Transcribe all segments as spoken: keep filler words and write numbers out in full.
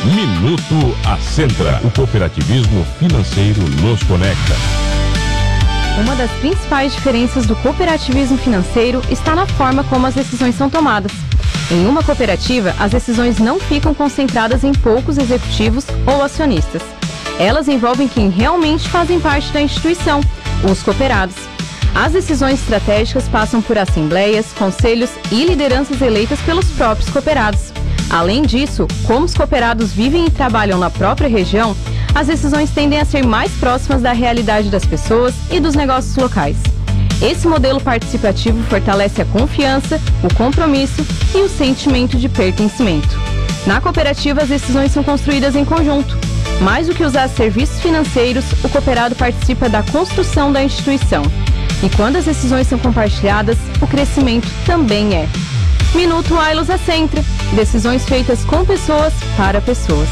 Minuto Ascentra. O cooperativismo financeiro nos conecta. Uma das principais diferenças do cooperativismo financeiro está na forma como as decisões são tomadas. Em uma cooperativa, as decisões não ficam concentradas em poucos executivos ou acionistas. Elas envolvem quem realmente fazem parte da instituição, os cooperados. As decisões estratégicas passam por assembleias, conselhos e lideranças eleitas pelos próprios cooperados. Além disso, como os cooperados vivem e trabalham na própria região, as decisões tendem a ser mais próximas da realidade das pessoas e dos negócios locais. Esse modelo participativo fortalece a confiança, o compromisso e o sentimento de pertencimento. Na cooperativa, as decisões são construídas em conjunto. Mais do que usar serviços financeiros, o cooperado participa da construção da instituição. E quando as decisões são compartilhadas, o crescimento também é. Minuto Ailos Ascentra. Decisões feitas com pessoas para pessoas.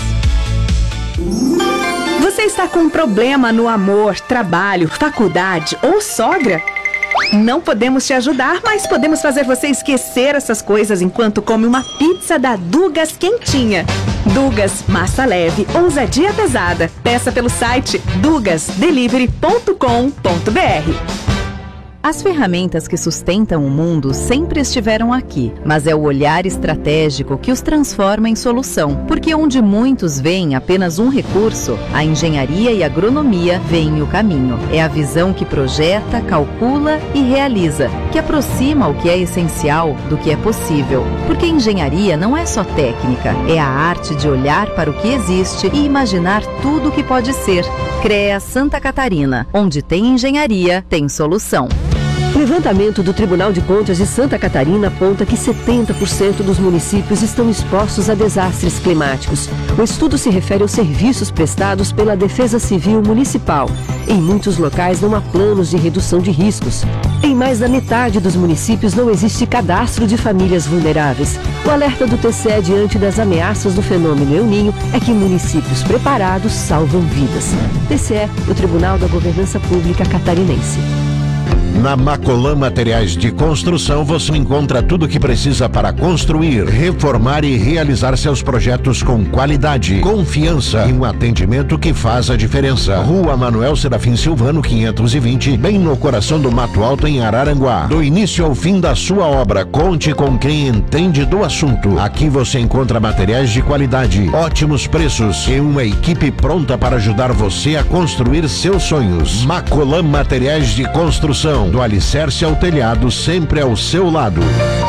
Você está com um problema no amor, trabalho, faculdade ou sogra? Não podemos te ajudar, mas podemos fazer você esquecer essas coisas enquanto come uma pizza da Dugas quentinha. Dugas, massa leve, ousadia pesada. Peça pelo site dugas delivery ponto com ponto br. As ferramentas que sustentam o mundo sempre estiveram aqui, mas é o olhar estratégico que os transforma em solução. Porque onde muitos veem apenas um recurso, a engenharia e a agronomia veem o caminho. É a visão que projeta, calcula e realiza, que aproxima o que é essencial do que é possível. Porque engenharia não é só técnica, é a arte de olhar para o que existe e imaginar tudo o que pode ser. CREA Santa Catarina, onde tem engenharia, tem solução. Levantamento do Tribunal de Contas de Santa Catarina aponta que setenta por cento dos municípios estão expostos a desastres climáticos. O estudo se refere aos serviços prestados pela Defesa Civil Municipal. Em muitos locais não há planos de redução de riscos. Em mais da metade dos municípios não existe cadastro de famílias vulneráveis. O alerta do T C E diante das ameaças do fenômeno El Niño é que municípios preparados salvam vidas. T C E, o Tribunal da Governança Pública Catarinense. Na Macolan Materiais de Construção você encontra tudo o que precisa para construir, reformar e realizar seus projetos com qualidade, confiança e um atendimento que faz a diferença. Rua Manuel Serafim Silvano, quinhentos e vinte, bem no coração do Mato Alto, em Araranguá. Do início ao fim da sua obra, conte com quem entende do assunto. Aqui você encontra materiais de qualidade, ótimos preços e uma equipe pronta para ajudar você a construir seus sonhos. Macolan Materiais de Construção. Do alicerce ao telhado, sempre ao seu lado.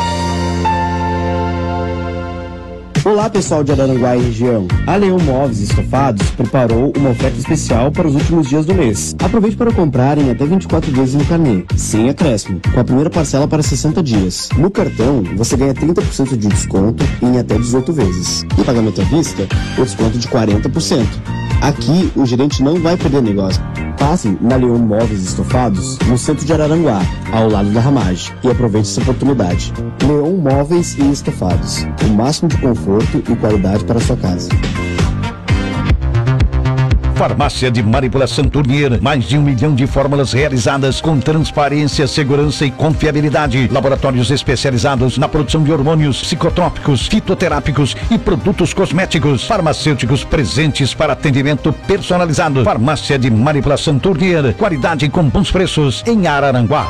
Olá pessoal de Araranguá e região, a Leão Móveis e Estofados preparou uma oferta especial para os últimos dias do mês. Aproveite para comprar em até vinte e quatro vezes no carnê, sem acréscimo, com a primeira parcela para sessenta dias. No cartão, você ganha trinta por cento de desconto em até dezoito vezes. E pagamento à vista, o desconto de quarenta por cento. Aqui, o gerente não vai perder negócio. Passe na Leão Móveis e Estofados, no centro de Araranguá, ao lado da Ramage, e aproveite essa oportunidade. Leão Móveis e Estofados, o máximo de conforto e qualidade para a sua casa. Farmácia de Manipulação Tournier, mais de um milhão de fórmulas realizadas com transparência, segurança e confiabilidade. Laboratórios especializados na produção de hormônios, psicotrópicos, fitoterápicos e produtos cosméticos. Farmacêuticos presentes para atendimento personalizado. Farmácia de Manipulação Tournier, qualidade com bons preços em Araranguá.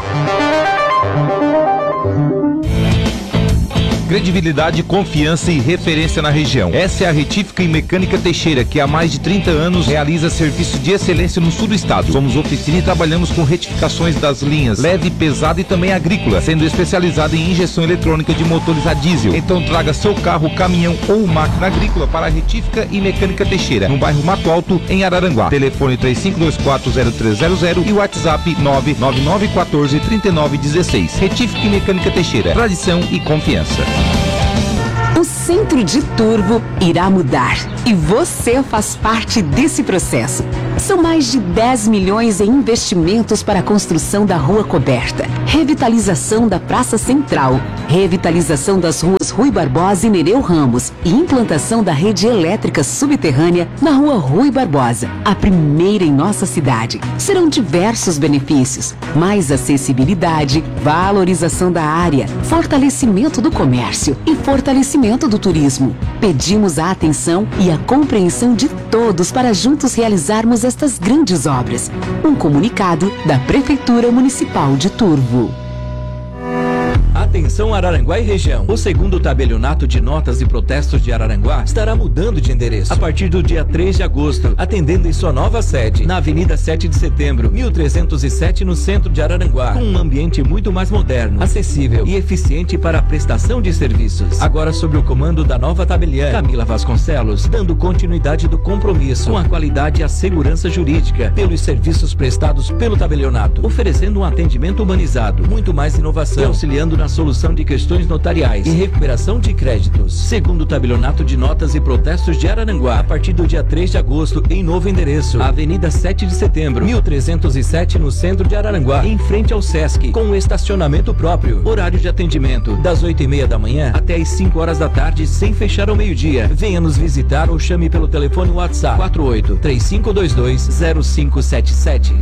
Credibilidade, confiança e referência na região. Essa é a Retífica e Mecânica Teixeira, que há mais de trinta anos realiza serviço de excelência no sul do estado. Somos oficina e trabalhamos com retificações das linhas leve, pesada e também agrícola, sendo especializada em injeção eletrônica de motores a diesel. Então traga seu carro, caminhão ou máquina agrícola para a Retífica e Mecânica Teixeira, no bairro Mato Alto, em Araranguá. Telefone três cinco dois quatro zero três zero zero e o WhatsApp nove nove nove um quatro três nove um seis. Retífica e Mecânica Teixeira, tradição e confiança. O Centro de Turvo irá mudar e você faz parte desse processo. São mais de dez milhões em investimentos para a construção da Rua Coberta, revitalização da Praça Central, revitalização das ruas Rui Barbosa e Nereu Ramos e implantação da rede elétrica subterrânea na Rua Rui Barbosa, a primeira em nossa cidade. Serão diversos benefícios: mais acessibilidade, valorização da área, fortalecimento do comércio e fortalecimento do turismo. Pedimos a atenção e a compreensão de todos para juntos realizarmos estas grandes obras. Um comunicado da Prefeitura Municipal de Turvo. Atenção Araranguá e região. O segundo tabelionato de notas e protestos de Araranguá estará mudando de endereço a partir do dia três de agosto, atendendo em sua nova sede, na Avenida sete de Setembro, mil trezentos e sete, no centro de Araranguá, com um ambiente muito mais moderno, acessível e eficiente para a prestação de serviços. Agora sob o comando da nova tabeliã, Camila Vasconcelos, dando continuidade do compromisso com a qualidade e a segurança jurídica pelos serviços prestados pelo tabelionato, oferecendo um atendimento humanizado, muito mais inovação, e auxiliando na solução de questões notariais e recuperação de créditos. Segundo o tabelionato de notas e protestos de Araranguá, a partir do dia três de agosto, em novo endereço, Avenida sete de Setembro, mil trezentos e sete, no centro de Araranguá, em frente ao Sesc, com um estacionamento próprio. Horário de atendimento, das oito e meia da manhã até as cinco horas da tarde, sem fechar ao meio-dia. Venha nos visitar ou chame pelo telefone WhatsApp quatro oito três cinco dois dois zero cinco sete sete.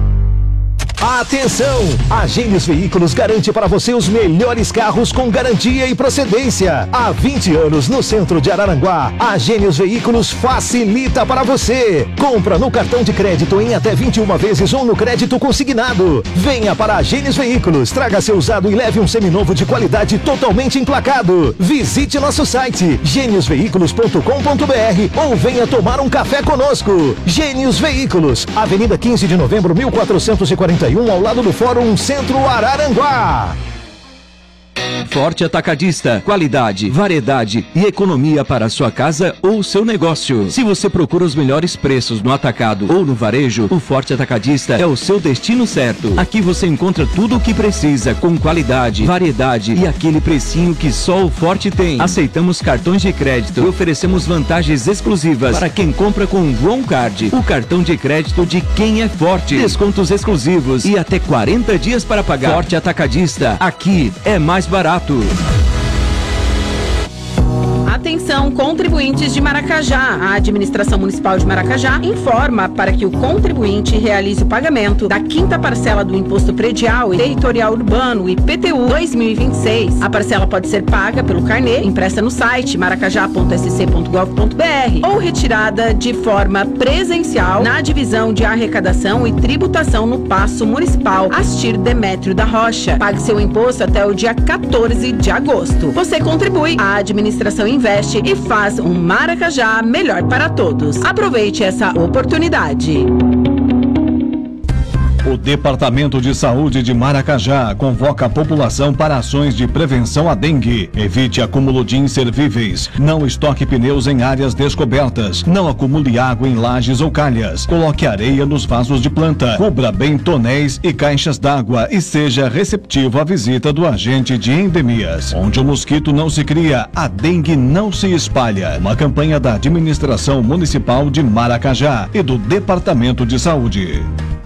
Atenção! A Gênios Veículos garante para você os melhores carros com garantia e procedência. Há vinte anos no centro de Araranguá, a Gênios Veículos facilita para você. Compra no cartão de crédito em até vinte e uma vezes ou no crédito consignado. Venha para a Gênios Veículos, traga seu usado e leve um seminovo de qualidade totalmente emplacado. Visite nosso site gênios veículos ponto com ponto br ou venha tomar um café conosco. Gênios Veículos, Avenida quinze de novembro, mil quatrocentos e quarenta e um, ao lado do Fórum Centro Araranguá. Forte Atacadista, qualidade, variedade e economia para a sua casa ou seu negócio. Se você procura os melhores preços no atacado ou no varejo, o Forte Atacadista é o seu destino certo. Aqui você encontra tudo o que precisa, com qualidade, variedade e aquele precinho que só o Forte tem. Aceitamos cartões de crédito e oferecemos vantagens exclusivas para quem compra com o Grown Card, o cartão de crédito de quem é Forte. Descontos exclusivos e até quarenta dias para pagar. Forte Atacadista, aqui é mais barato. Atenção, contribuintes de Maracajá. A Administração Municipal de Maracajá informa para que o contribuinte realize o pagamento da quinta parcela do Imposto Predial e Territorial Urbano, I P T U dois mil e vinte e seis. A parcela pode ser paga pelo carnê, impressa no site maracajá ponto s c ponto gov ponto b r ou retirada de forma presencial na Divisão de Arrecadação e Tributação no Paço Municipal Astir Demétrio da Rocha. Pague seu imposto até o dia quatorze de agosto. Você contribui, a administração investe e faz um Maracajá melhor para todos. Aproveite essa oportunidade. O Departamento de Saúde de Maracajá convoca a população para ações de prevenção à dengue. Evite acúmulo de inservíveis. Não estoque pneus em áreas descobertas. Não acumule água em lajes ou calhas. Coloque areia nos vasos de planta. Cubra bem tonéis e caixas d'água e seja receptivo à visita do agente de endemias. Onde o mosquito não se cria, a dengue não se espalha. Uma campanha da Administração Municipal de Maracajá e do Departamento de Saúde.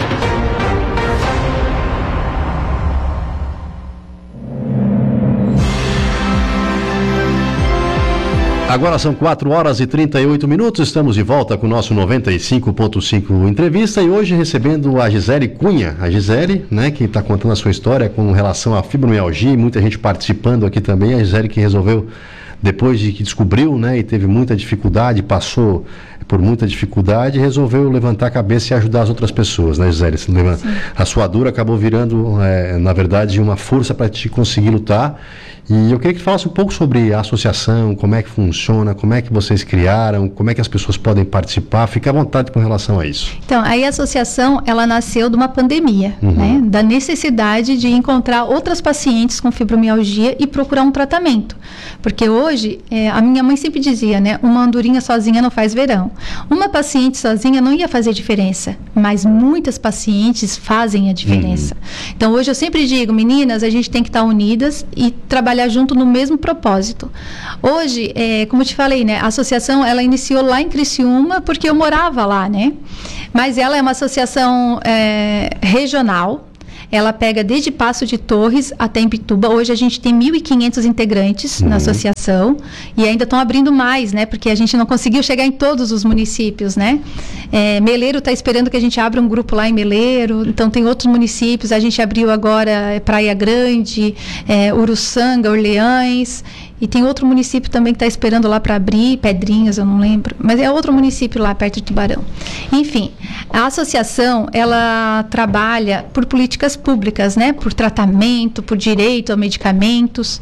Agora são quatro horas e trinta e oito minutos, estamos de volta com o nosso noventa e cinco ponto cinco entrevista e hoje recebendo a Gisele Cunha. A Gisele, né, que está contando a sua história com relação à fibromialgia, e muita gente participando aqui também. A Gisele que resolveu, depois de que descobriu, né, e teve muita dificuldade, passou por muita dificuldade, resolveu levantar a cabeça e ajudar as outras pessoas, né, Gisele? A sua dor acabou virando, é, na verdade, uma força para te conseguir lutar. E eu queria que falasse um pouco sobre a associação, como é que funciona, como é que vocês criaram, como é que as pessoas podem participar. Fique à vontade com relação a isso. Então, aí a associação, ela nasceu de uma pandemia, uhum. né? Da necessidade de encontrar outras pacientes com fibromialgia e procurar um tratamento. Porque hoje, é, a minha mãe sempre dizia, né? Uma andorinha sozinha não faz verão. Uma paciente sozinha não ia fazer diferença, mas muitas pacientes fazem a diferença. Uhum. Então, hoje eu sempre digo, meninas, a gente tem que estar unidas e trabalhar trabalhar junto no mesmo propósito. Hoje, é, como eu te falei, né, a associação ela iniciou lá em Criciúma porque eu morava lá, né? Mas ela é uma associação é, regional. Ela pega desde Passo de Torres até Imbituba. Hoje a gente tem mil e quinhentos integrantes uhum. na associação e ainda estão abrindo mais, né? Porque a gente não conseguiu chegar em todos os municípios, né? É, Meleiro está esperando que a gente abra um grupo lá em Meleiro. Então tem outros municípios. A gente abriu agora Praia Grande, é, Uruçanga, Orleães. E tem outro município também que está esperando lá para abrir, Pedrinhas, eu não lembro. Mas é outro município lá perto de Tubarão. Enfim, a associação, ela trabalha por políticas públicas, né? Por tratamento, por direito a medicamentos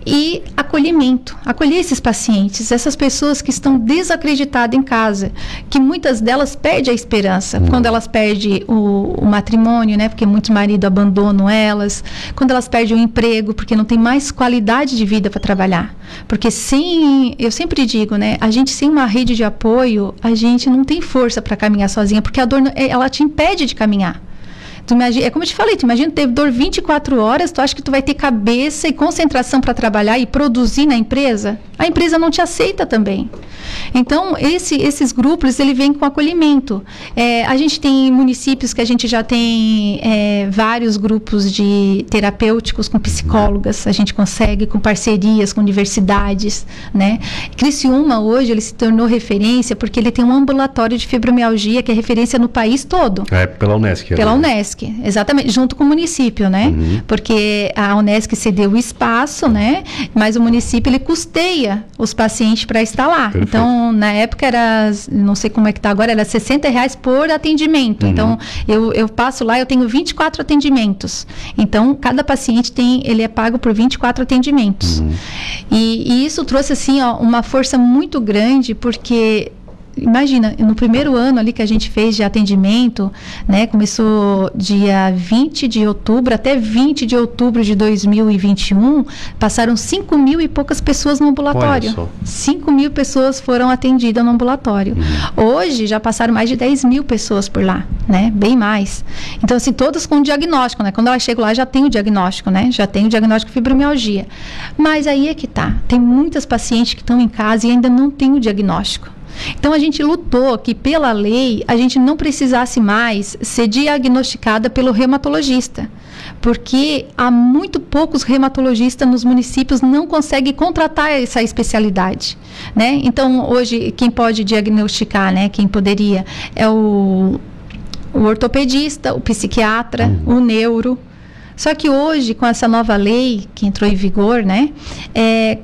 e acolhimento. Acolher esses pacientes, essas pessoas que estão desacreditadas em casa, que muitas delas perdem a esperança. Quando elas perdem o, o matrimônio, né? Porque muitos maridos abandonam elas. Quando elas perdem o emprego, porque não tem mais qualidade de vida para trabalhar. Porque sem, eu sempre digo, né, a gente sem uma rede de apoio, a gente não tem força para caminhar sozinha, porque a dor, ela te impede de caminhar. Tu imagina, é como eu te falei, tu imagina ter dor vinte e quatro horas, tu acha que tu vai ter cabeça e concentração para trabalhar e produzir na empresa? A empresa não te aceita também. Então, esse, esses grupos, ele vem com acolhimento. É, a gente tem municípios que a gente já tem é, vários grupos de terapêuticos com psicólogas, a gente consegue com parcerias com universidades, né? Criciúma, hoje, ele se tornou referência porque ele tem um ambulatório de fibromialgia que é referência no país todo. É, pela Unesc. Pela né? Unesc, exatamente, junto com o município, né? Uhum. Porque a Unesc cedeu o espaço, né? Mas o município, ele custeia os pacientes para estar lá. Perfeito. Então, na época era, não sei como é que está agora, era sessenta reais por atendimento. Uhum. Então, eu, eu passo lá, eu tenho vinte e quatro atendimentos. Então, cada paciente tem, ele é pago por vinte e quatro atendimentos. Uhum. E, e isso trouxe, assim, ó, uma força muito grande, porque... Imagina, no primeiro ano ali que a gente fez de atendimento, né, começou dia vinte de outubro até vinte de outubro de dois mil e vinte e um, passaram cinco mil e poucas pessoas no ambulatório. cinco mil pessoas foram atendidas no ambulatório. Uhum. Hoje já passaram mais de dez mil pessoas por lá, né, bem mais. Então, assim, todas com diagnóstico, né, quando ela chega lá já tem o diagnóstico, né, já tem o diagnóstico de fibromialgia. Mas aí é que tá, tem muitas pacientes que estão em casa e ainda não tem o diagnóstico. Então, a gente lutou que, pela lei, a gente não precisasse mais ser diagnosticada pelo reumatologista, porque há muito poucos reumatologistas nos municípios não conseguem contratar essa especialidade, né? Então, hoje, quem pode diagnosticar, né, quem poderia, é o, o ortopedista, o psiquiatra, uhum. o neuro. Só que hoje, com essa nova lei que entrou em vigor, né, é...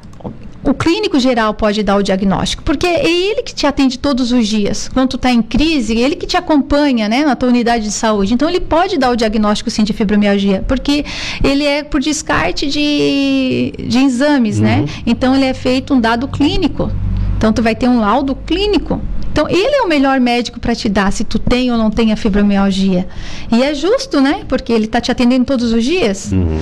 o clínico geral pode dar o diagnóstico, porque é ele que te atende todos os dias. Quando tu está em crise, ele que te acompanha, né, na tua unidade de saúde. Então, ele pode dar o diagnóstico, sim, de fibromialgia, porque ele é por descarte de, de exames, uhum. né? Então, ele é feito um dado clínico. Então, tu vai ter um laudo clínico. Então, ele é o melhor médico para te dar se tu tem ou não tem a fibromialgia. E é justo, né? Porque ele está te atendendo todos os dias. Uhum.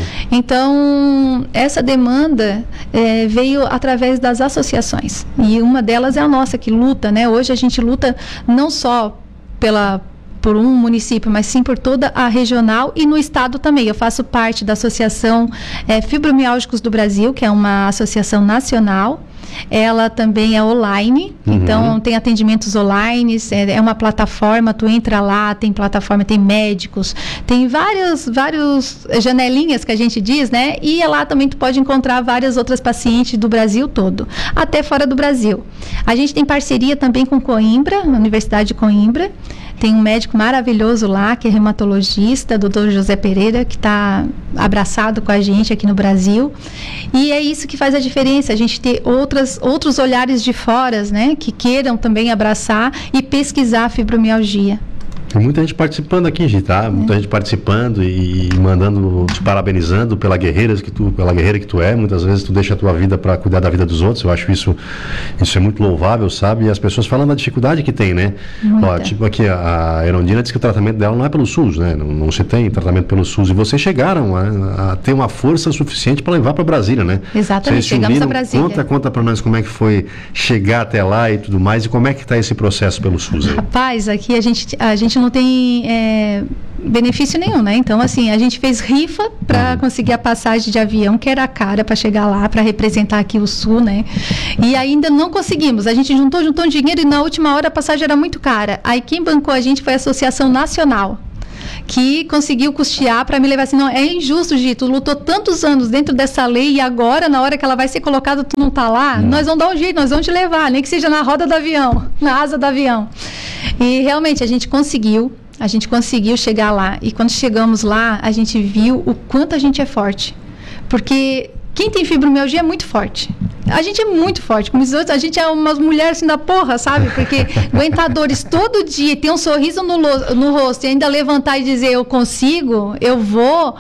Então, essa demanda é, veio através das associações. E uma delas é a nossa, que luta, né? Hoje a gente luta não só pela... por um município, mas sim por toda a regional e no estado também. Eu faço parte da Associação é, Fibromialgicos do Brasil, que é uma associação nacional. Ela também é online, uhum. então tem atendimentos online, é, é uma plataforma, tu entra lá, tem plataforma, tem médicos, tem vários, vários janelinhas que a gente diz, né? E lá também tu pode encontrar várias outras pacientes do Brasil todo, até fora do Brasil. A gente tem parceria também com Coimbra, na Universidade de Coimbra. Tem um médico maravilhoso lá, que é reumatologista, doutor José Pereira, que está abraçado com a gente aqui no Brasil. E é isso que faz a diferença, a gente ter outras, outros olhares de fora, né, que queiram também abraçar e pesquisar a fibromialgia. Tem muita gente participando aqui, gente, tá? Muita é. gente participando e mandando, te parabenizando pela guerreira que tu, pela guerreira que tu é. Muitas vezes tu deixa a tua vida para cuidar da vida dos outros. Eu acho isso, isso é muito louvável, sabe? E as pessoas falam da dificuldade que tem, né? Ó, tipo aqui, a Erondina diz que o tratamento dela não é pelo SUS, né? Não, não se tem tratamento pelo SUS. E vocês chegaram a, a ter uma força suficiente para levar para Brasília, né? Exatamente, chegamos a Brasília. Conta, conta para nós como é que foi chegar até lá e tudo mais, e como é que está esse processo pelo SUS aí. Rapaz, aqui a gente, a gente não tem é, benefício nenhum, né? Então, assim, a gente fez rifa para conseguir a passagem de avião, que era cara para chegar lá, para representar aqui o Sul, né? E ainda não conseguimos. A gente juntou, juntou um dinheiro e na última hora a passagem era muito cara. Aí quem bancou a gente foi a Associação Nacional, que conseguiu custear para me levar assim, não, é injusto, Gi, tu lutou tantos anos dentro dessa lei e agora, na hora que ela vai ser colocada, tu não tá lá, não. Nós vamos dar um jeito, nós vamos te levar, nem que seja na roda do avião, na asa do avião. E realmente a gente conseguiu, a gente conseguiu chegar lá, e quando chegamos lá, a gente viu o quanto a gente é forte, porque quem tem fibromialgia é muito forte. A gente é muito forte, como os outros, a gente é umas mulheres assim da porra, sabe? Porque aguentar dores todo dia, ter um sorriso no, no rosto e ainda levantar e dizer eu consigo, eu vou,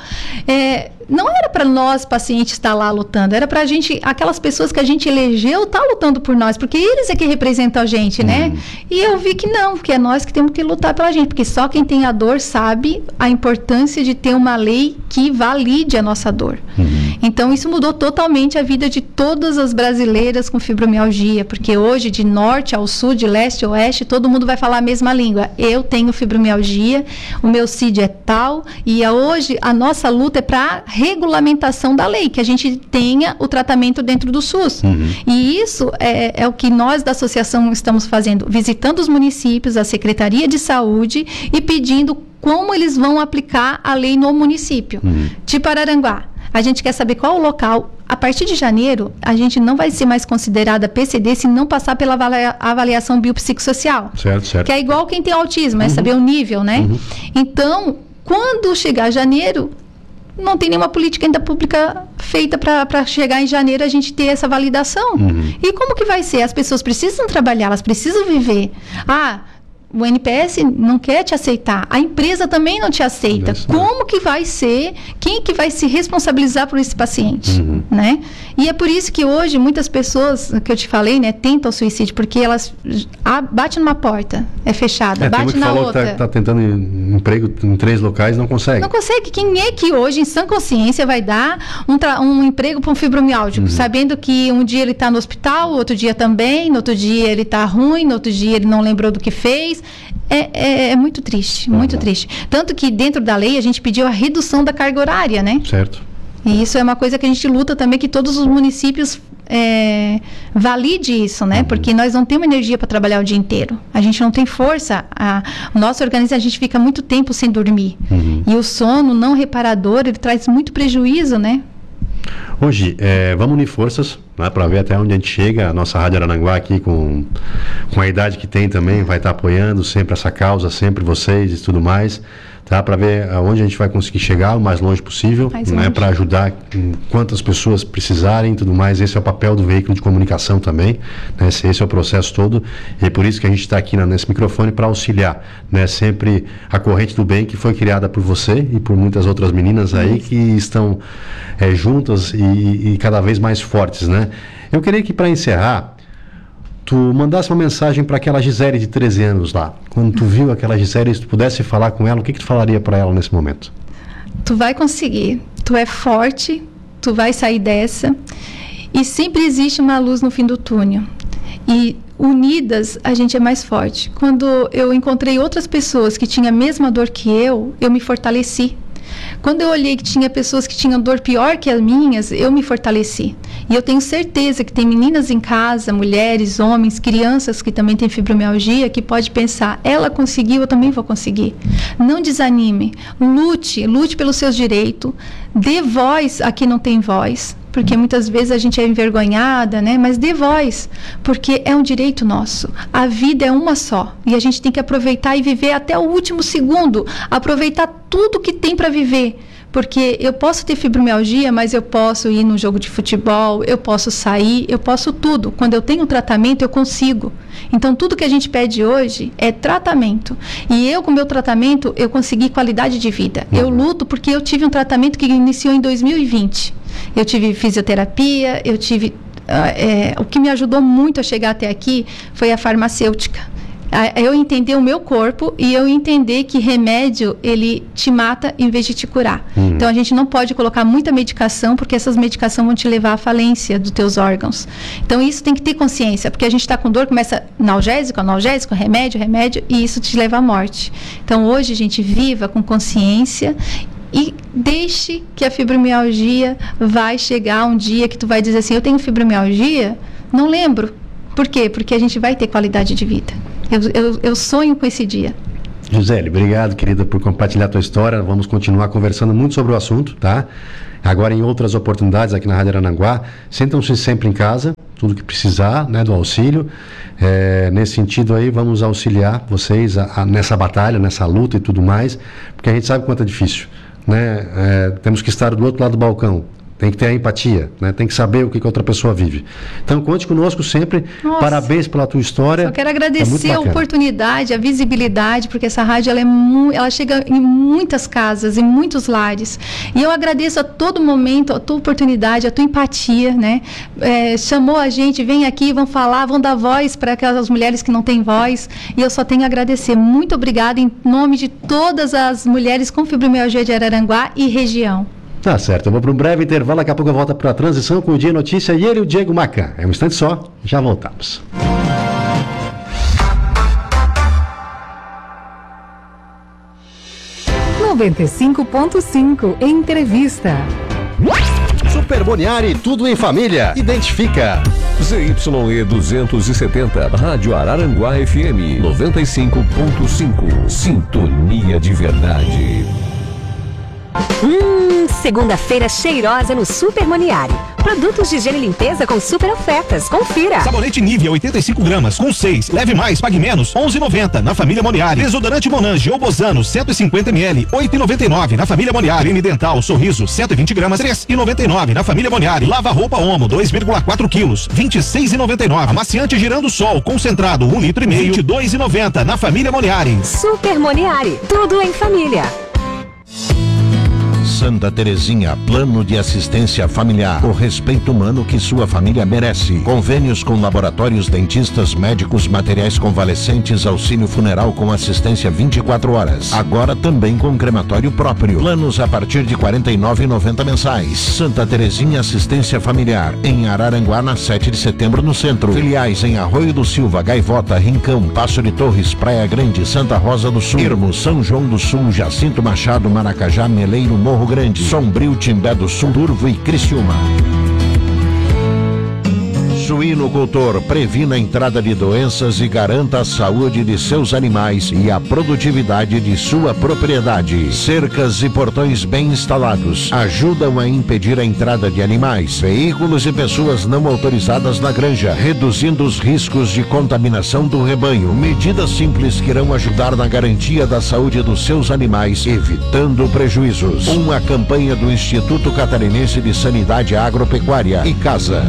é, não era para nós pacientes estar lá lutando, era para a gente, aquelas pessoas que a gente elegeu tá lutando por nós, porque eles é que representam a gente, né? Uhum. E eu vi que não, que é nós que temos que lutar pela gente, porque só quem tem a dor sabe a importância de ter uma lei que valide a nossa dor. Uhum. Então isso mudou totalmente a vida de todas as brasileiras com fibromialgia, porque hoje de norte ao sul, de leste ao oeste, todo mundo vai falar a mesma língua. Eu tenho fibromialgia, o meu C I D é tal, e hoje a nossa luta é para regulamentação da lei, que a gente tenha o tratamento dentro do SUS. Uhum. E isso é, é o que nós da associação estamos fazendo, visitando os municípios, a Secretaria de Saúde e pedindo como eles vão aplicar a lei no município. Uhum. Tipo Araranguá. A gente quer saber qual o local. A partir de janeiro, a gente não vai ser mais considerada P C D se não passar pela avalia- avaliação biopsicossocial. Certo, certo. Que é igual quem tem autismo, é uhum. saber o nível, né? Uhum. Então, quando chegar janeiro, não tem nenhuma política ainda pública feita para chegar em janeiro a gente ter essa validação. Uhum. E como que vai ser? As pessoas precisam trabalhar, elas precisam viver. Ah, o N P S não quer te aceitar, a empresa também não te aceita. Isso. Como que vai ser, quem que vai se responsabilizar por esse paciente, uhum. né? E é por isso que hoje muitas pessoas, que eu te falei, né, tentam o suicídio, porque elas ah, bate numa porta, é fechada, é, bate na falou outra. Que tá, tá tentando emprego em três locais, não consegue. Não consegue. Quem é que hoje, em sã consciência, vai dar um, tra- um emprego para um fibromialgico, uhum. sabendo que um dia ele está no hospital, outro dia também, no outro dia ele está ruim, no outro dia ele não lembrou do que fez. É, é, é muito triste, muito uhum. triste. Tanto que dentro da lei a gente pediu a redução da carga horária, né? Certo. E isso é uma coisa que a gente luta também, que todos os municípios é, valide isso, né? Uhum. Porque nós não temos energia para trabalhar o dia inteiro. A gente não tem força. A, o nosso organismo, a gente fica muito tempo sem dormir. Uhum. E o sono não reparador, ele traz muito prejuízo, né? Hoje, é, vamos unir forças, né, para ver até onde a gente chega. A nossa Rádio Araranguá aqui, com, com a idade que tem também, vai estar apoiando sempre essa causa, sempre vocês e tudo mais, tá? Para ver aonde a gente vai conseguir chegar o mais longe possível, né, para ajudar quantas pessoas precisarem e tudo mais. Esse é o papel do veículo de comunicação também, né? Esse, esse é o processo todo, e é por isso que a gente está aqui na, nesse microfone para auxiliar, né? Sempre a corrente do bem, que foi criada por você e por muitas outras meninas aí que estão é, juntas e, e cada vez mais fortes, né? Eu queria que, para encerrar, tu mandasse uma mensagem para aquela Gisele de treze anos lá. Quando tu viu aquela Gisele, se tu pudesse falar com ela, o que que tu falaria para ela nesse momento? Tu vai conseguir. Tu é forte, tu vai sair dessa. E sempre existe uma luz no fim do túnel. E unidas, a gente é mais forte. Quando eu encontrei outras pessoas que tinham a mesma dor que eu, eu me fortaleci. Quando eu olhei que tinha pessoas que tinham dor pior que as minhas, eu me fortaleci. E eu tenho certeza que tem meninas em casa, mulheres, homens, crianças que também têm fibromialgia, que pode pensar, ela conseguiu, eu também vou conseguir. Não desanime, lute, lute pelos seus direitos, dê voz a quem não tem voz, porque muitas vezes a gente é envergonhada, né? Mas dê voz, porque é um direito nosso. A vida é uma só e a gente tem que aproveitar e viver até o último segundo, aproveitar tudo que tem para viver. Porque eu posso ter fibromialgia, mas eu posso ir num jogo de futebol, eu posso sair, eu posso tudo. Quando eu tenho tratamento, eu consigo. Então, tudo que a gente pede hoje é tratamento. E eu, com o meu tratamento, eu consegui qualidade de vida. Uhum. Eu luto porque eu tive um tratamento que iniciou em dois mil e vinte. Eu tive fisioterapia, eu tive... Uh, é, o que me ajudou muito a chegar até aqui foi a farmacêutica, Eu entender o meu corpo e eu entender que remédio, ele te mata em vez de te curar. Hum. Então, a gente não pode colocar muita medicação, porque essas medicações vão te levar à falência dos teus órgãos. Então, isso tem que ter consciência, porque a gente está com dor, começa analgésico, analgésico, remédio, remédio, e isso te leva à morte. Então, hoje, gente, viva com consciência e deixe que a fibromialgia vai chegar um dia que tu vai dizer assim, eu tenho fibromialgia? Não lembro. Por quê? Porque a gente vai ter qualidade de vida. Eu, eu, eu sonho com esse dia. Gisele, obrigado, querida, por compartilhar a tua história. Vamos continuar conversando muito sobre o assunto, tá? Agora, em outras oportunidades aqui na Rádio Araranguá, sentam-se sempre em casa, tudo que precisar, né, do auxílio. É, nesse sentido aí, vamos auxiliar vocês a, a, nessa batalha, nessa luta e tudo mais, porque a gente sabe quanto é difícil, né? É, temos que estar do outro lado do balcão. Tem que ter a empatia, né? Tem que saber o que, que outra pessoa vive. Então, conte conosco sempre. Nossa, parabéns pela tua história. Eu quero agradecer é a oportunidade, a visibilidade, porque essa rádio ela, é mu- ela chega em muitas casas, em muitos lares. E eu agradeço a todo momento a tua oportunidade, a tua empatia, né? É, chamou a gente, vem aqui, vão falar, vão dar voz para aquelas mulheres que não têm voz. E eu só tenho a agradecer. Muito obrigada em nome de todas as mulheres com fibromialgia de Araranguá e região. Tá certo, eu vou para um breve intervalo, daqui a pouco eu volto para a transição com o Dia Notícia e ele, o Diego Macan. É um instante só, já voltamos. noventa e cinco ponto cinco Entrevista. Super Boniari, tudo em família. Identifica. Z Y E duzentos e setenta, Rádio Araranguá F M noventa e cinco ponto cinco. Sintonia de verdade. Hum, segunda-feira cheirosa no Super Moniari. Produtos de higiene e limpeza com super ofertas. Confira. Sabonete Nivea oitenta e cinco gramas com seis. Leve mais, pague menos. onze reais e noventa centavos na família Moniari. Desodorante Monange ou Bozano cento e cinquenta mililitros. oito reais e noventa e nove centavos na família Moniari. Creme dental Sorriso cento e vinte gramas. três reais e noventa e nove centavos na família Moniari. Lava roupa Omo dois vírgula quatro quilos. vinte e seis reais e noventa e nove centavos. Amaciante Girando Sol concentrado um litro e meio. vinte e dois reais e noventa centavos na família Moniari. Super Moniari. Tudo em família. Santa Terezinha, plano de assistência familiar, o respeito humano que sua família merece. Convênios com laboratórios, dentistas, médicos, materiais convalescentes, auxílio funeral com assistência vinte e quatro horas. Agora também com crematório próprio. Planos a partir de quarenta e nove reais e noventa centavos mensais. Santa Terezinha Assistência Familiar, em Araranguá, na sete de setembro, no centro. Filiais em Arroio do Silva, Gaivota, Rincão, Passo de Torres, Praia Grande, Santa Rosa do Sul, Irmo, São João do Sul, Jacinto Machado, Maracajá, Meleiro, Morro Grande, Sombrio, Timbé do Sul, Turvo e Criciúma. Suinocultor, previna a entrada de doenças e garanta a saúde de seus animais e a produtividade de sua propriedade. Cercas e portões bem instalados ajudam a impedir a entrada de animais, veículos e pessoas não autorizadas na granja, reduzindo os riscos de contaminação do rebanho. Medidas simples que irão ajudar na garantia da saúde dos seus animais, evitando prejuízos. Uma campanha do Instituto Catarinense de Sanidade Agropecuária e Casa.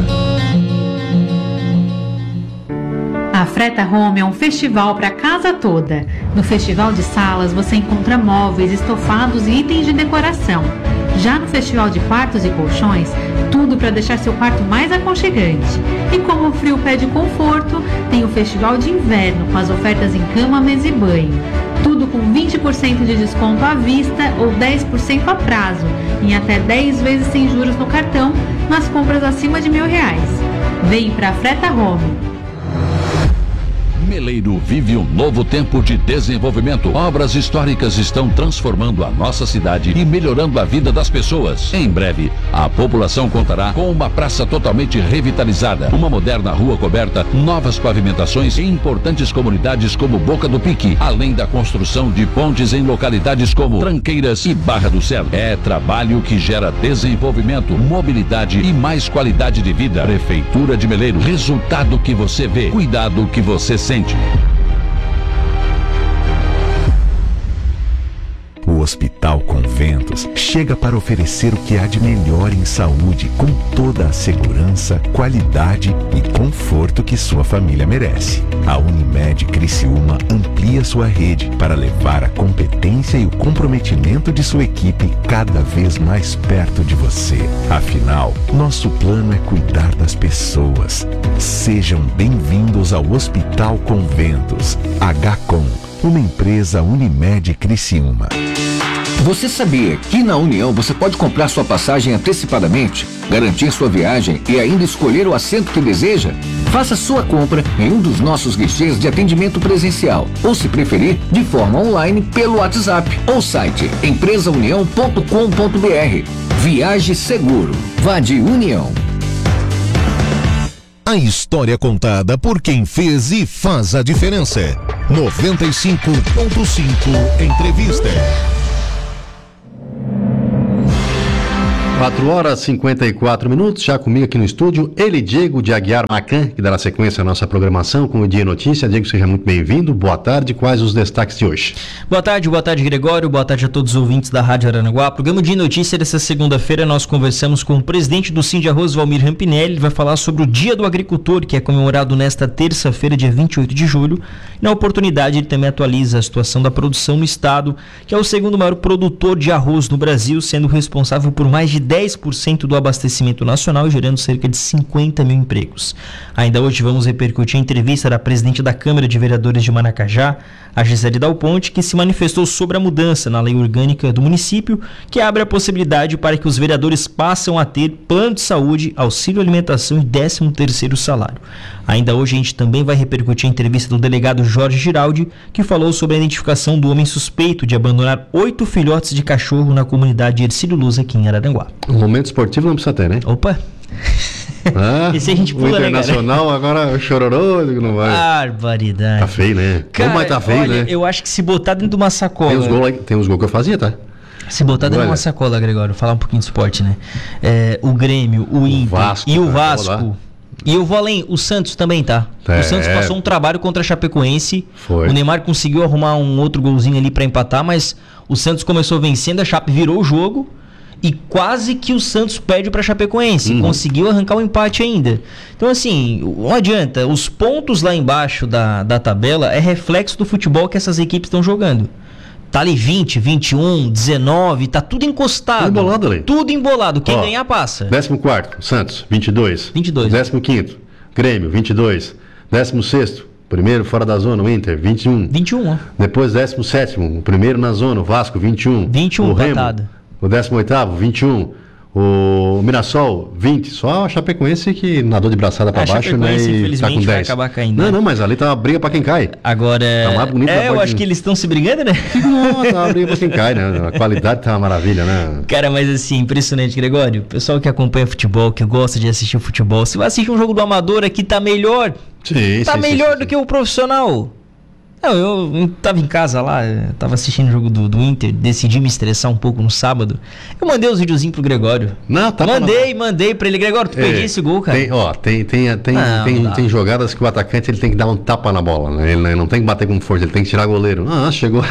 A Freta Home é um festival para a casa toda. No Festival de Salas você encontra móveis, estofados e itens de decoração. Já no Festival de Quartos e Colchões, tudo para deixar seu quarto mais aconchegante. E como o frio pede conforto, tem o Festival de Inverno com as ofertas em cama, mesa e banho. Tudo com vinte por cento de desconto à vista ou dez por cento a prazo, em até dez vezes sem juros no cartão, nas compras acima de mil reais. Vem para a Freta Home. Meleiro vive um novo tempo de desenvolvimento. Obras históricas estão transformando a nossa cidade e melhorando a vida das pessoas. Em breve, a população contará com uma praça totalmente revitalizada, uma moderna rua coberta, novas pavimentações e importantes comunidades como Boca do Pique, além da construção de pontes em localidades como Tranqueiras e Barra do Céu. É trabalho que gera desenvolvimento, mobilidade e mais qualidade de vida. Prefeitura de Meleiro, resultado que você vê, cuidado que você sente. O Hospital Conventos chega para oferecer o que há de melhor em saúde, com toda a segurança, qualidade e conforto que sua família merece. A Unimed Criciúma amplia sua rede para levar a competência e o comprometimento de sua equipe cada vez mais perto de você. Afinal, nosso plano é cuidar das pessoas. Sejam bem-vindos ao Hospital Conventos. H-Com, uma empresa Unimed Criciúma. Você sabia que na União você pode comprar sua passagem antecipadamente, garantir sua viagem e ainda escolher o assento que deseja? Faça sua compra em um dos nossos guichês de atendimento presencial ou, se preferir, de forma online pelo WhatsApp ou site empresa união ponto com ponto b r. Viaje seguro. Vá de União. A história contada por quem fez e faz a diferença. noventa e cinco ponto cinco Entrevista. quatro horas e cinquenta e quatro minutos, já comigo aqui no estúdio, ele, Diego de Aguiar Macan, que dará sequência à nossa programação com o Dia Notícia. Diego, seja muito bem-vindo, boa tarde, quais os destaques de hoje? Boa tarde, boa tarde, Gregório, boa tarde a todos os ouvintes da Rádio Araranguá. Programa Dia Notícia dessa segunda-feira, nós conversamos com o presidente do Sindiarroz, Valmir Rampinelli. Ele vai falar sobre o Dia do Agricultor, que é comemorado nesta terça-feira, dia vinte e oito de julho. Na oportunidade, ele também atualiza a situação da produção no estado, que é o segundo maior produtor de arroz no Brasil, sendo responsável por mais de dez por cento do abastecimento nacional e gerando cerca de cinquenta mil empregos. Ainda hoje vamos repercutir a entrevista da presidente da Câmara de Vereadores de Maracajá, a Gisele Dal Ponte, que se manifestou sobre a mudança na lei orgânica do município, que abre a possibilidade para que os vereadores passem a ter plano de saúde, auxílio alimentação e décimo terceiro salário. Ainda hoje a gente também vai repercutir a entrevista do delegado Jorge Giraldi, que falou sobre a identificação do homem suspeito de abandonar oito filhotes de cachorro na comunidade Ercílio Luz, aqui em Araranguá. Um momento esportivo não precisa ter, né? Opa! Ah, esse a gente pula, o Internacional, né, agora o chororô, não vai. Barbaridade. Tá feio, né? Cara, Como vai tá feio, olha, né? eu acho que se botar dentro de uma sacola... Tem uns gols tem uns gol que eu fazia, tá? Se botar dentro de uma sacola, Gregório, falar um pouquinho de esporte, né? É, o Grêmio, o, o Inter Vasco, e o cara, Vasco... E eu vou além, o Santos também, tá? É, o Santos passou um trabalho contra a Chapecoense. Foi. O Neymar conseguiu arrumar um outro golzinho ali pra empatar, mas o Santos começou vencendo, a Chape virou o jogo e quase que o Santos perde pra Chapecoense. Uhum. Conseguiu arrancar um empate ainda. Então, assim, não adianta. Os pontos lá embaixo da, da tabela é reflexo do futebol que essas equipes estão jogando. Tá ali vinte, vinte e um, dezenove, tá tudo encostado. Tudo embolado ali. Tudo embolado. Quem Ó, ganhar passa. décimo quarto, Santos, vinte e dois. vinte e dois. décimo quinto, Grêmio, vinte e dois. décimo sexto, primeiro fora da zona, o Inter, vinte e um. vinte e um, ó. Depois décimo sétimo, o primeiro na zona, o Vasco, vinte e um. vinte e um, o Remo, empatado. O décimo oitavo, vinte e um. O Mirassol, vinte. Só a Chapecoense que nadou de braçada pra a baixo, né? E tá com dez. Vai acabar caindo. Não, né? não, mas ali tá uma briga pra quem cai. Agora. Tá uma bonita é, eu parte... acho que eles estão se brigando, né? Não, tá uma briga pra quem cai, né? A qualidade tá uma maravilha, né? Cara, mas assim, impressionante, Gregório. O pessoal que acompanha futebol, que gosta de assistir futebol, se vai assistir um jogo do amador aqui, tá melhor. Sim, tá sim, melhor sim, do sim. que o profissional. Não, eu tava em casa lá, tava assistindo o jogo do, do Inter, decidi me estressar um pouco no sábado. Eu mandei os videozinhos pro Gregório. Não, tá Mandei, mandei pra ele. Gregório, tu é, perdi esse gol, cara. Tem, ó, tem, tem, tem, não, tem, não tem jogadas que o atacante ele tem que dar um tapa na bola, né? Ele não tem que bater com força, ele tem que tirar goleiro. Ah, chegou.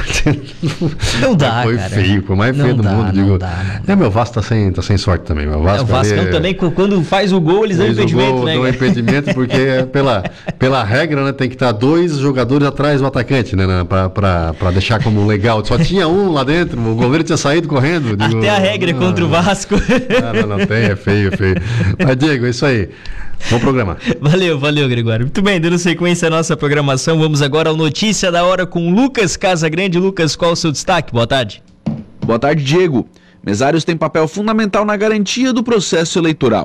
Não dá, foi cara. feio, foi mais feio não do dá, mundo. Não digo, dá, não é, meu Vasco tá sem, tá sem sorte também. Meu Vasco é, o Vasco ali, também, quando faz o gol, eles dão impedimento, gol, né? Dão impedimento porque pela, pela regra, né, tem que estar dois jogadores atrás do atacante, né? Pra, pra, pra deixar como legal. Só tinha um lá dentro, o goleiro tinha saído correndo. Digo, até a regra ah, contra o Vasco. Não, não, não tem, é feio, é feio. Mas, Diego, é isso aí. Bom programa. Valeu, valeu, Gregório. Muito bem, dando sequência à nossa programação, vamos agora ao Notícia da Hora com Lucas Casagrande. Lucas, qual o seu destaque? Boa tarde. Boa tarde, Diego. Mesários têm papel fundamental na garantia do processo eleitoral.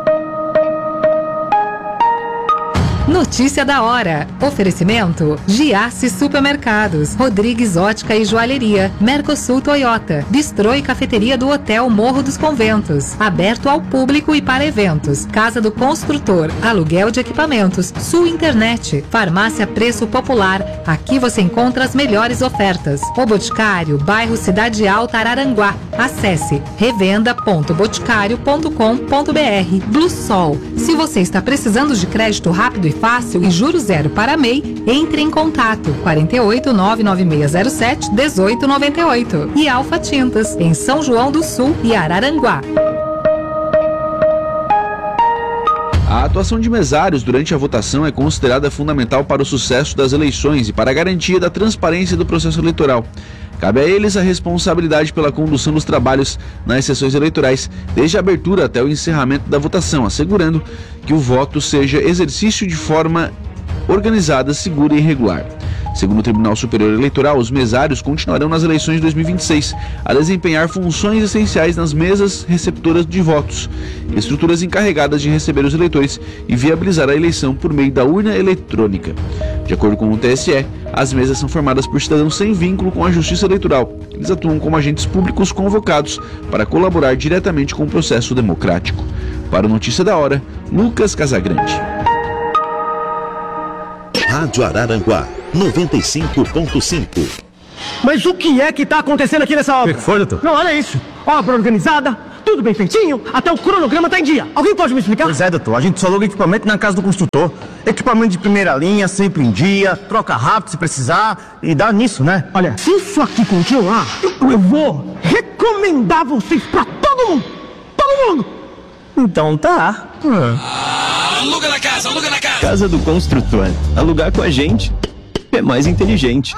Notícia da hora. Oferecimento: Giasse Supermercados, Rodrigues Ótica e Joalheria, Mercosul Toyota, Bistrô e Cafeteria do Hotel Morro dos Conventos, aberto ao público e para eventos. Casa do Construtor, aluguel de equipamentos, Sul Internet, Farmácia Preço Popular. Aqui você encontra as melhores ofertas. O Boticário, bairro Cidade Alta, Araranguá. Acesse revenda ponto boticário ponto com ponto br. Blue Sol. Se você está precisando de crédito rápido e fácil e juros zero para M E I, entre em contato quarenta e oito, nove nove seis zero sete, dezoito noventa e oito. E Alfa Tintas, em São João do Sul e Araranguá. A atuação de mesários durante a votação é considerada fundamental para o sucesso das eleições e para a garantia da transparência do processo eleitoral. Cabe a eles a responsabilidade pela condução dos trabalhos nas sessões eleitorais, desde a abertura até o encerramento da votação, assegurando que o voto seja exercício de forma organizada, segura e regular. Segundo o Tribunal Superior Eleitoral, os mesários continuarão nas eleições de dois mil e vinte e seis a desempenhar funções essenciais nas mesas receptoras de votos, estruturas encarregadas de receber os eleitores e viabilizar a eleição por meio da urna eletrônica. De acordo com o T S E, as mesas são formadas por cidadãos sem vínculo com a Justiça Eleitoral. Eles atuam como agentes públicos convocados para colaborar diretamente com o processo democrático. Para o Notícia da Hora, Lucas Casagrande. Rádio Araranguá, noventa e cinco ponto cinco. Mas o que é que tá acontecendo aqui nessa obra? O que foi, doutor? Não, olha isso. Obra organizada, tudo bem feitinho, até o cronograma tá em dia. Alguém pode me explicar? Pois é, doutor. A gente só aluga equipamento na casa do construtor. Equipamento de primeira linha, sempre em dia, troca rápido se precisar e dá nisso, né? Olha, se isso aqui continuar, eu, eu vou recomendar vocês pra todo mundo. Todo mundo. Então tá. Ah, aluga na casa, aluga na casa. Casa do construtor. Alugar com a gente é mais inteligente.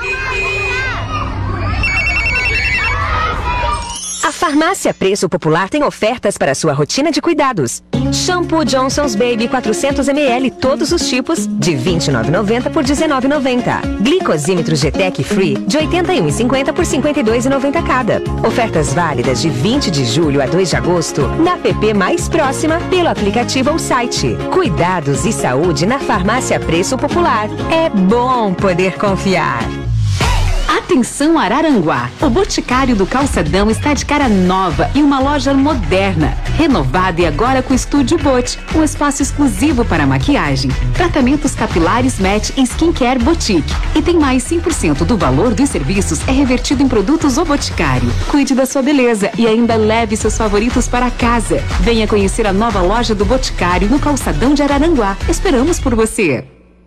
A Farmácia Preço Popular tem ofertas para sua rotina de cuidados. Shampoo Johnson's Baby quatrocentos mililitros, todos os tipos, de vinte e nove reais e noventa centavos por dezenove reais e noventa centavos. Glicosímetro G-Tech Free, de oitenta e um reais e cinquenta centavos por cinquenta e dois reais e noventa centavos cada. Ofertas válidas de vinte de julho a dois de agosto, na app mais próxima, pelo aplicativo ou site. Cuidados e saúde na Farmácia Preço Popular. É bom poder confiar. Atenção Araranguá! O Boticário do Calçadão está de cara nova e uma loja moderna, renovada e agora com Estúdio Bot, um espaço exclusivo para maquiagem, tratamentos capilares Match e Skincare Boutique. E tem mais cem por cento do valor dos serviços é revertido em produtos O Boticário. Cuide da sua beleza e ainda leve seus favoritos para casa. Venha conhecer a nova loja do Boticário no Calçadão de Araranguá. Esperamos por você!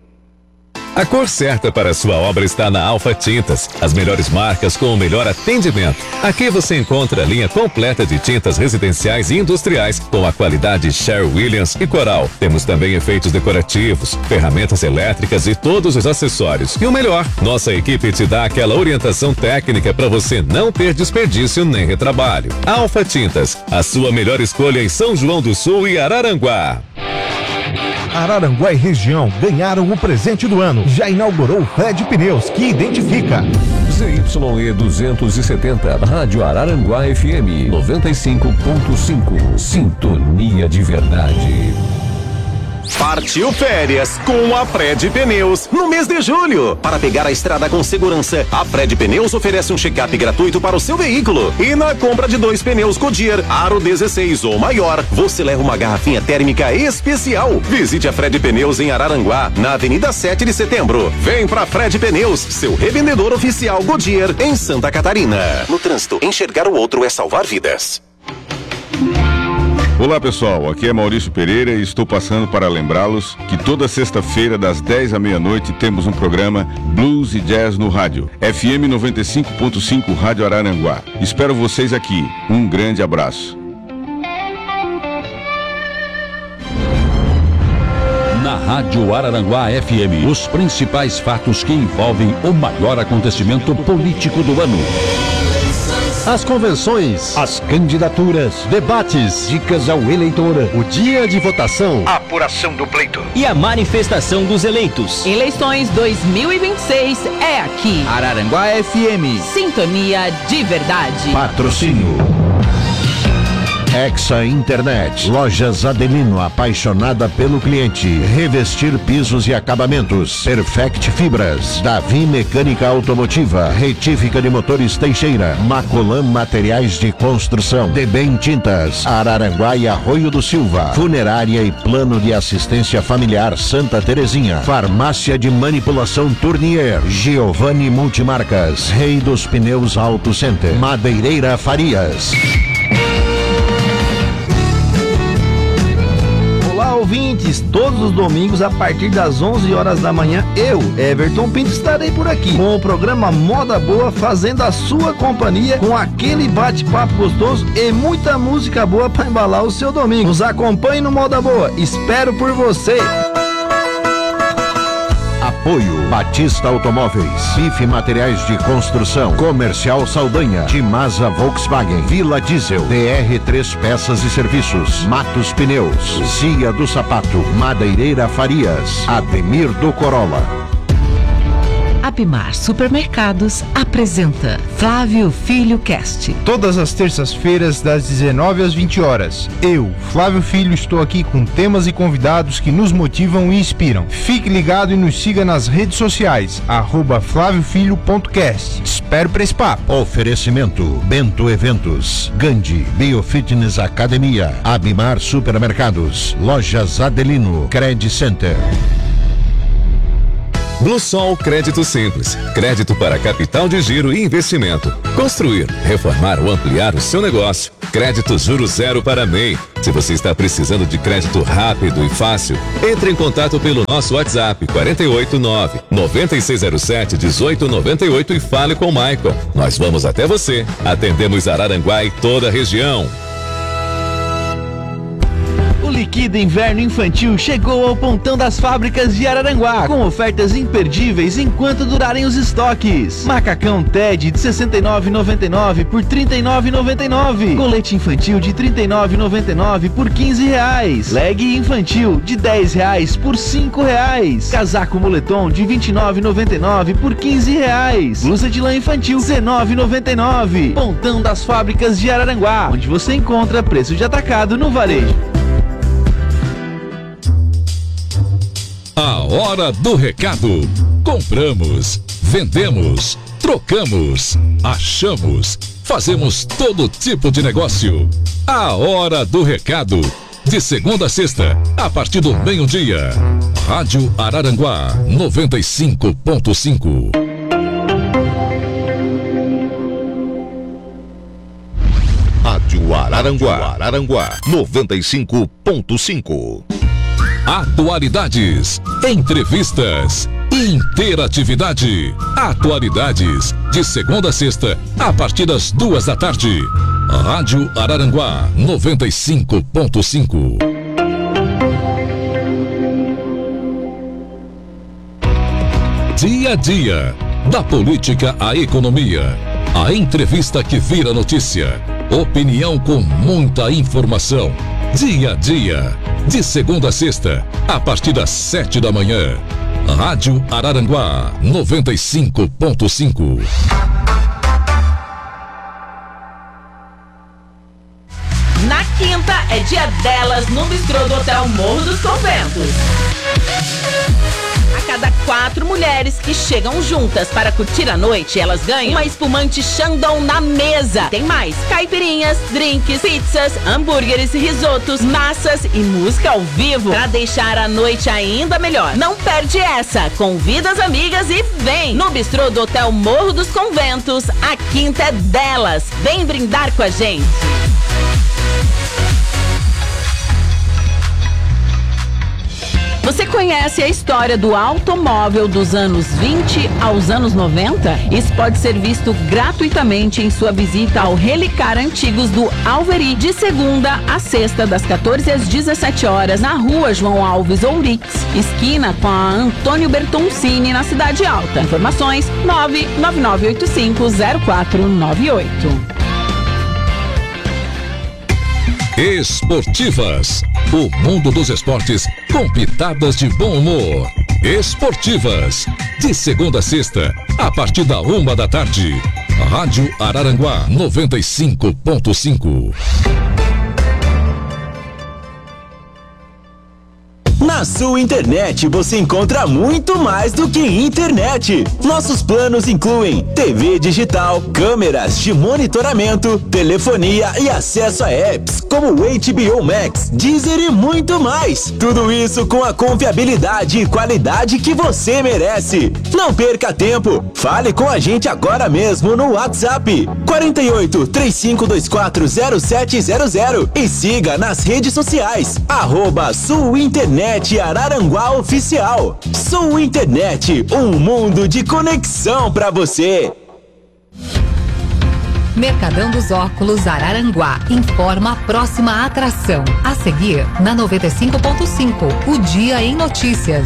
A cor certa para a sua obra está na Alfa Tintas, as melhores marcas com o melhor atendimento. Aqui você encontra a linha completa de tintas residenciais e industriais com a qualidade Sherwin-Williams e Coral. Temos também efeitos decorativos, ferramentas elétricas e todos os acessórios. E o melhor, nossa equipe te dá aquela orientação técnica para você não ter desperdício nem retrabalho. Alfa Tintas, a sua melhor escolha em São João do Sul e Araranguá. Araranguá e região ganharam o presente do ano. Já inaugurou o Fred Pneus, que identifica. Z Y E duzentos e setenta, Rádio Araranguá F M, noventa e cinco ponto cinco. Sintonia de verdade. Partiu férias com a Fred Pneus no mês de julho. Para pegar a estrada com segurança, a Fred Pneus oferece um check-up gratuito para o seu veículo. E na compra de dois pneus Goodyear Aro dezesseis ou maior, você leva uma garrafinha térmica especial. Visite a Fred Pneus em Araranguá, na Avenida sete de setembro. Vem pra Fred Pneus, seu revendedor oficial Goodyear em Santa Catarina. No trânsito, enxergar o outro é salvar vidas. Olá pessoal, aqui é Maurício Pereira e estou passando para lembrá-los que toda sexta-feira das dez à meia-noite temos um programa Blues e Jazz no rádio, F M noventa e cinco ponto cinco Rádio Araranguá. Espero vocês aqui, um grande abraço. Na Rádio Araranguá F M, os principais fatos que envolvem o maior acontecimento político do ano. As convenções, as candidaturas, debates, dicas ao eleitor, o dia de votação, a apuração do pleito e a manifestação dos eleitos. Eleições dois mil e vinte e seis é aqui. Araranguá F M. Sintonia de verdade. Patrocínio. Exa Internet, Lojas Adelino, apaixonada pelo cliente. Revestir pisos e acabamentos. Perfect Fibras, Davi Mecânica Automotiva, Retífica de Motores Teixeira, Macolan Materiais de Construção, Debem Tintas, Araranguá e Arroio do Silva, Funerária e Plano de Assistência Familiar Santa Terezinha, Farmácia de Manipulação Tournier, Giovanni Multimarcas, Rei dos Pneus Auto Center, Madeireira Farias. ouvintes, todos os domingos a partir das onze horas da manhã, eu, Everton Pinto, estarei por aqui com o programa Moda Boa, fazendo a sua companhia com aquele bate-papo gostoso e muita música boa para embalar o seu domingo. Nos acompanhe no Moda Boa, espero por você. Apoio Batista Automóveis, I F Materiais de Construção, Comercial Saldanha, Timasa Volkswagen, Vila Diesel, D R três Peças e Serviços, Matos Pneus, Cia do Sapato, Madeireira Farias, Ademir do Corolla. Apimar Supermercados apresenta Flávio Filho Cast. Todas as terças-feiras, das dezenove às vinte horas. Eu, Flávio Filho, estou aqui com temas e convidados que nos motivam e inspiram. Fique ligado e nos siga nas redes sociais, arroba flávio filho ponto cast. Espero para esse papo. Oferecimento Bento Eventos, Gandhi Biofitness Academia, Abimar Supermercados, Lojas Adelino, Credit Center. Bluesol Crédito Simples. Crédito para capital de giro e investimento. Construir, reformar ou ampliar o seu negócio. Crédito juro zero para M E I. Se você está precisando de crédito rápido e fácil, entre em contato pelo nosso WhatsApp quatro oito nove, nove seis zero sete, um oito nove oito e fale com o Michael. Nós vamos até você. Atendemos Araranguá e toda a região. O Liquida Inverno Infantil chegou ao Pontão das Fábricas de Araranguá, com ofertas imperdíveis enquanto durarem os estoques. Macacão Ted de sessenta e nove reais e noventa e nove centavos por trinta e nove reais e noventa e nove centavos. Colete infantil de trinta e nove reais e noventa e nove centavos por quinze reais. Leg infantil de dez reais por cinco reais. Casaco moletom de vinte e nove reais e noventa e nove centavos por quinze reais. Blusa de lã infantil dezenove reais e noventa e nove centavos. Pontão das Fábricas de Araranguá, onde você encontra preço de atacado no varejo. A hora do recado. Compramos, vendemos, trocamos, achamos, fazemos todo tipo de negócio. A hora do recado. De segunda a sexta, a partir do meio-dia. Rádio Araranguá noventa e cinco ponto cinco. Rádio Araranguá, Araranguá noventa e cinco ponto cinco. Atualidades, entrevistas, interatividade. Atualidades, de segunda a sexta, a partir das duas da tarde. Rádio Araranguá, noventa e cinco ponto cinco. Dia a dia, da política à economia. A entrevista que vira notícia. Opinião com muita informação. Dia a dia, de segunda a sexta, a partir das sete da manhã. Rádio Araranguá, noventa e cinco ponto cinco. Na quinta é dia delas no bistrô do Hotel Morro dos Conventos. A cada quatro mulheres que chegam juntas para curtir a noite, elas ganham uma espumante Chandon na mesa. Tem mais caipirinhas, drinks, pizzas, hambúrgueres, risotos, massas e música ao vivo para deixar a noite ainda melhor. Não perde essa. Convida as amigas e vem! No bistrô do Hotel Morro dos Conventos, a quinta é delas. Vem brindar com a gente. Você conhece a história do automóvel dos anos vinte aos anos noventa? Isso pode ser visto gratuitamente em sua visita ao Relicar Antigos do Alveri, de segunda a sexta, das quatorze às dezessete horas, na rua João Alves Ourix, esquina com a Antônio Bertoncini, na Cidade Alta. Informações nove nove nove oito cinco zero quatro nove oito. Esportivas. O mundo dos esportes com pitadas de bom humor. Esportivas. De segunda a sexta, a partir da uma da tarde. Rádio Araranguá noventa e cinco ponto cinco. Na Na Sul Internet você encontra muito mais do que internet. Nossos planos incluem T V digital, câmeras de monitoramento, telefonia e acesso a apps como o H B O Max, Deezer e muito mais. Tudo isso com a confiabilidade e qualidade que você merece. Não perca tempo. Fale com a gente agora mesmo no WhatsApp quarenta e oito, trinta e cinco vinte e quatro, zero sete zero zero e siga nas redes sociais arroba Sul Internet Araranguá Oficial. Sul Internet, um mundo de conexão pra você. Mercadão dos Óculos Araranguá informa a próxima atração. A seguir, na noventa e cinco ponto cinco, o Dia em Notícias.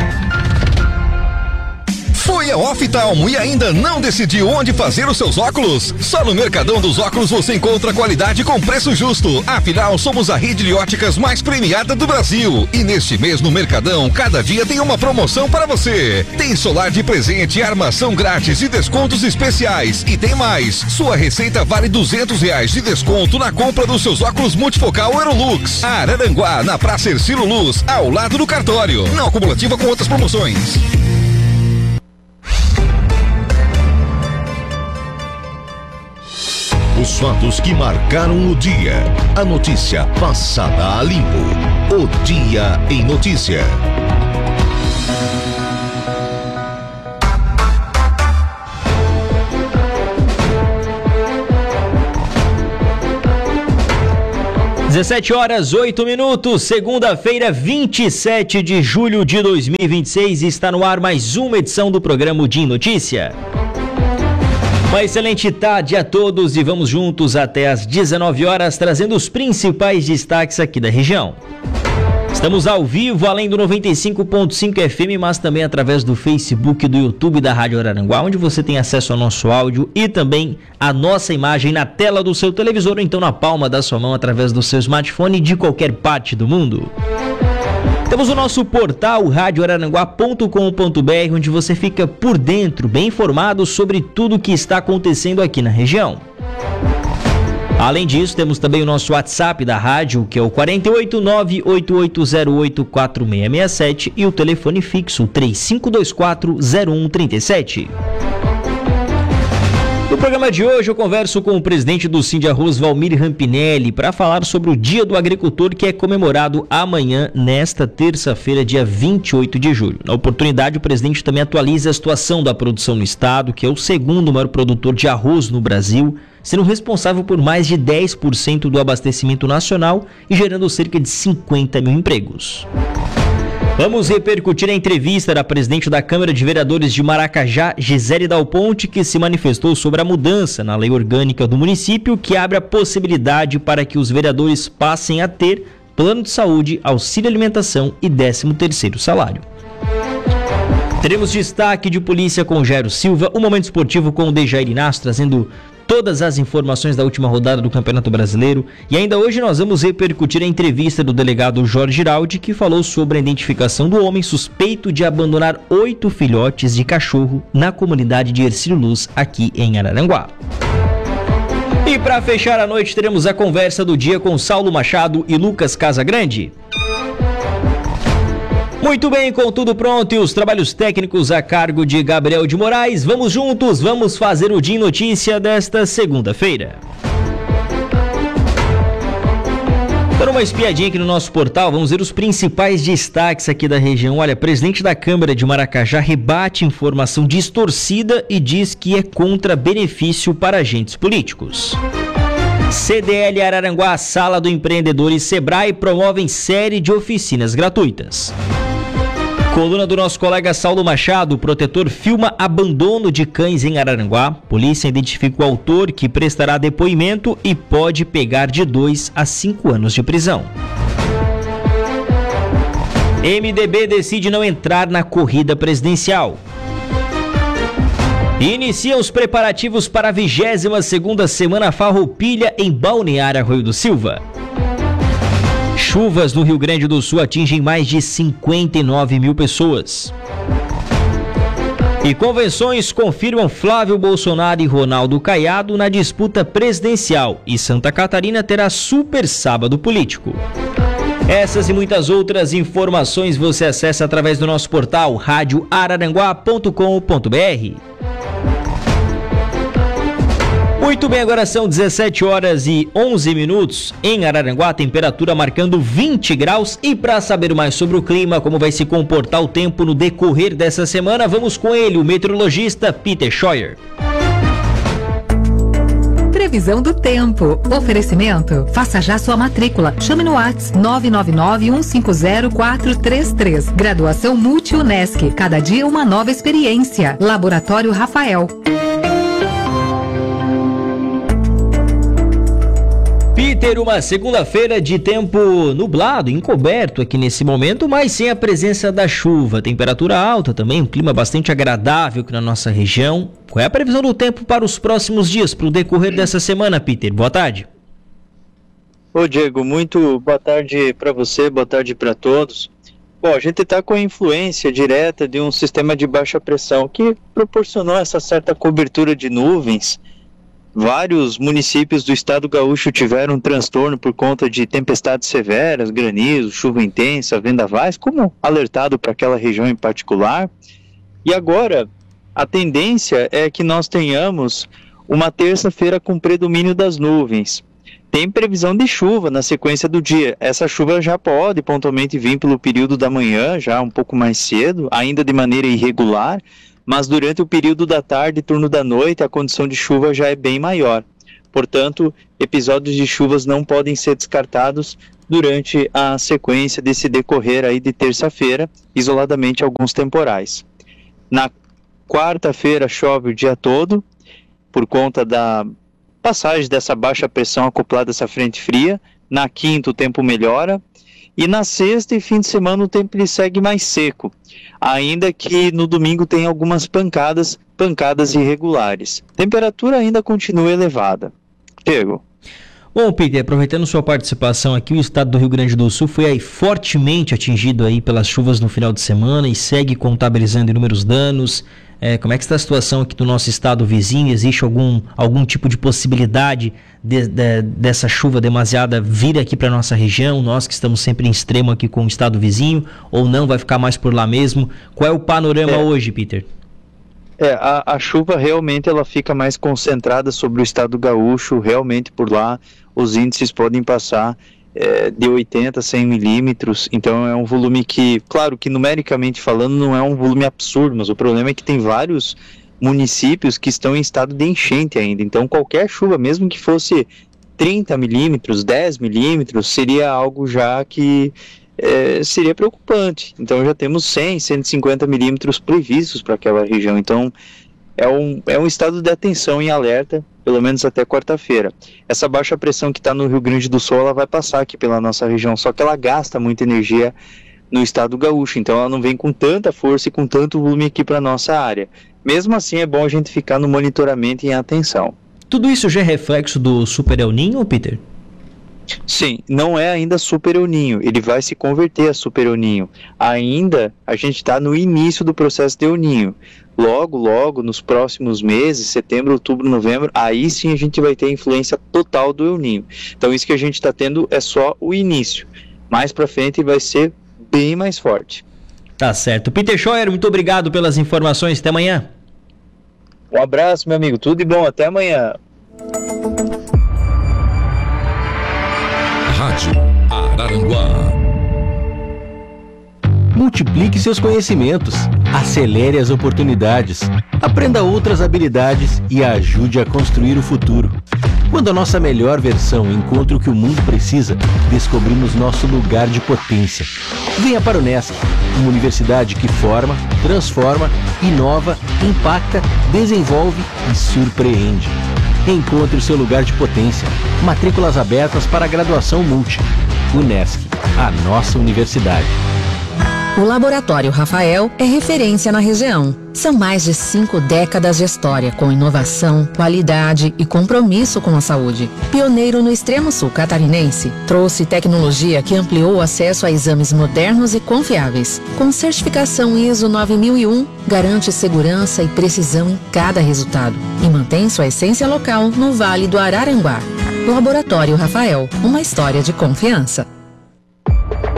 Foi a Oftalmo e ainda não decidiu onde fazer os seus óculos? Só no Mercadão dos Óculos você encontra qualidade com preço justo. Afinal, somos a rede de óticas mais premiada do Brasil. E neste mês no Mercadão, cada dia tem uma promoção para você. Tem solar de presente, armação grátis e descontos especiais. E tem mais, sua receita vale duzentos reais de desconto na compra dos seus óculos multifocal Aerolux. Araranguá, na Praça Ercílio Luz, ao lado do cartório. Não acumulativa com outras promoções. Os fatos que marcaram o dia. A notícia passada a limpo. O Dia em Notícia. dezessete horas, oito minutos, segunda-feira, vinte e sete de julho de dois mil e vinte e seis, está no ar mais uma edição do programa Dia em Notícia. Uma excelente tarde a todos e vamos juntos até às dezenove horas trazendo os principais destaques aqui da região. Estamos ao vivo, além do noventa e cinco ponto cinco F M, mas também através do Facebook e do YouTube da Rádio Araranguá, onde você tem acesso ao nosso áudio e também a nossa imagem na tela do seu televisor ou então na palma da sua mão através do seu smartphone de qualquer parte do mundo. Temos o nosso portal rádio araranguá ponto com ponto b r, onde você fica por dentro, bem informado sobre tudo o que está acontecendo aqui na região. Além disso, temos também o nosso WhatsApp da rádio, que é o quatro oito nove, oito oito zero oito, quatro seis seis sete e o telefone fixo três cinco dois quatro, zero um três sete. No programa de hoje eu converso com o presidente do Sindiarroz, Valmir Rampinelli, para falar sobre o Dia do Agricultor, que é comemorado amanhã, nesta terça-feira, dia vinte e oito de julho. Na oportunidade, o presidente também atualiza a situação da produção no estado, que é o segundo maior produtor de arroz no Brasil, sendo responsável por mais de dez por cento do abastecimento nacional e gerando cerca de cinquenta mil empregos. Vamos repercutir a entrevista da presidente da Câmara de Vereadores de Maracajá, Gisele Dal Ponte, que se manifestou sobre a mudança na lei orgânica do município, que abre a possibilidade para que os vereadores passem a ter plano de saúde, auxílio alimentação e décimo terceiro salário. Teremos destaque de polícia com Jairo Silva, o Momento Esportivo com o Dejair Inácio, trazendo todas as informações da última rodada do Campeonato Brasileiro. E ainda hoje nós vamos repercutir a entrevista do delegado Jorge Giraldi, que falou sobre a identificação do homem suspeito de abandonar oito filhotes de cachorro na comunidade de Ercílio Luz, aqui em Araranguá. E para fechar a noite, teremos a conversa do dia com Saulo Machado e Lucas Casagrande. Muito bem, com tudo pronto e os trabalhos técnicos a cargo de Gabriel de Moraes, vamos juntos, vamos fazer o Dia em Notícia desta segunda-feira. Dando uma espiadinha aqui no nosso portal, vamos ver os principais destaques aqui da região. Olha, presidente da Câmara de Maracajá rebate informação distorcida e diz que é contra benefício para agentes políticos. C D L Araranguá, Sala do Empreendedor e Sebrae promovem série de oficinas gratuitas. Coluna do nosso colega Saulo Machado, o protetor filma abandono de cães em Araranguá. Polícia identifica o autor, que prestará depoimento e pode pegar de dois a cinco anos de prisão. M D B decide não entrar na corrida presidencial. Iniciam os preparativos para a vigésima segunda Semana Farroupilha em Balneário Arroio do Silva. Chuvas no Rio Grande do Sul atingem mais de cinquenta e nove mil pessoas. E convenções confirmam Flávio Bolsonaro e Ronaldo Caiado na disputa presidencial. E Santa Catarina terá super sábado político. Essas e muitas outras informações você acessa através do nosso portal rádio araranguá ponto com ponto br. Muito bem, agora são dezessete horas e onze minutos em Araranguá, temperatura marcando vinte graus. E para saber mais sobre o clima, como vai se comportar o tempo no decorrer dessa semana, vamos com ele, o meteorologista Peter Scheuer. Previsão do tempo. Oferecimento. Faça já sua matrícula. Chame no WhatsApp nove nove nove, um cinco zero, quatro três três. Graduação Multi-Unesc. Cada dia uma nova experiência. Laboratório Rafael. Peter, uma segunda-feira de tempo nublado, encoberto aqui nesse momento, mas sem a presença da chuva. Temperatura alta também, um clima bastante agradável aqui na nossa região. Qual é a previsão do tempo para os próximos dias, para o decorrer dessa semana, Peter? Boa tarde. Ô Diego, muito boa tarde para você, boa tarde para todos. Bom, a gente está com a influência direta de um sistema de baixa pressão que proporcionou essa certa cobertura de nuvens. Vários municípios do estado gaúcho tiveram um transtorno por conta de tempestades severas, granizo, chuva intensa, vendavais, como alertado para aquela região em particular. E agora, a tendência é que nós tenhamos uma terça-feira com predomínio das nuvens. Tem previsão de chuva na sequência do dia. Essa chuva já pode pontualmente vir pelo período da manhã, já um pouco mais cedo, ainda de maneira irregular, mas durante o período da tarde e turno da noite a condição de chuva já é bem maior. Portanto, episódios de chuvas não podem ser descartados durante a sequência desse decorrer aí de terça-feira, isoladamente alguns temporais. Na quarta-feira chove o dia todo, por conta da passagem dessa baixa pressão acoplada a essa frente fria. Na quinta o tempo melhora. E na sexta e fim de semana o tempo ele segue mais seco, ainda que no domingo tem algumas pancadas, pancadas irregulares. Temperatura ainda continua elevada. Diego. Bom, Peter, aproveitando sua participação aqui, o estado do Rio Grande do Sul foi aí fortemente atingido aí pelas chuvas no final de semana e segue contabilizando inúmeros danos. É, como é que está a situação aqui do nosso estado vizinho? Existe algum, algum tipo de possibilidade de, de, dessa chuva demasiada vir aqui para a nossa região? Nós que estamos sempre em extremo aqui com o estado vizinho, ou não, vai ficar mais por lá mesmo? Qual é o panorama é. hoje, Peter? É, a, a chuva realmente ela fica mais concentrada sobre o estado gaúcho, realmente por lá os índices podem passar é, de oitenta a cem milímetros, então é um volume que, claro que numericamente falando não é um volume absurdo, mas o problema é que tem vários municípios que estão em estado de enchente ainda, então qualquer chuva, mesmo que fosse trinta milímetros, dez milímetros, seria algo já que É, seria preocupante. Então já temos cem, cento e cinquenta milímetros previstos para aquela região. Então é um, é um estado de atenção em alerta, pelo menos até quarta-feira. Essa baixa pressão que está no Rio Grande do Sul, ela vai passar aqui pela nossa região, só que ela gasta muita energia no estado gaúcho, então ela não vem com tanta força e com tanto volume aqui para nossa área. Mesmo assim é bom a gente ficar no monitoramento e em atenção. Tudo isso já é reflexo do Super El Niño, Peter? Sim, não é ainda Super El Niño, ele vai se converter a Super El Niño. Ainda a gente está no início do processo de El Niño. Logo, logo, nos próximos meses, setembro, outubro, novembro, aí sim a gente vai ter a influência total do El Niño. Então isso que a gente está tendo é só o início. Mais para frente vai ser bem mais forte. Tá certo. Peter Scheuer, muito obrigado pelas informações. Até amanhã. Um abraço, meu amigo. Tudo de bom. Até amanhã. Rádio Araranguá. Multiplique seus conhecimentos, acelere as oportunidades, aprenda outras habilidades e ajude a construir o futuro. Quando a nossa melhor versão encontra o que o mundo precisa, descobrimos nosso lugar de potência. Venha para o Unesc, uma universidade que forma, transforma, inova, impacta, desenvolve e surpreende. Encontre o seu lugar de potência. Matrículas abertas para a graduação Multi. Unesc, a nossa universidade. O Laboratório Rafael é referência na região. São mais de cinco décadas de história com inovação, qualidade e compromisso com a saúde. Pioneiro no extremo sul catarinense, trouxe tecnologia que ampliou o acesso a exames modernos e confiáveis. Com certificação I S O nove mil e um, garante segurança e precisão em cada resultado e mantém sua essência local no Vale do Araranguá. Laboratório Rafael, uma história de confiança.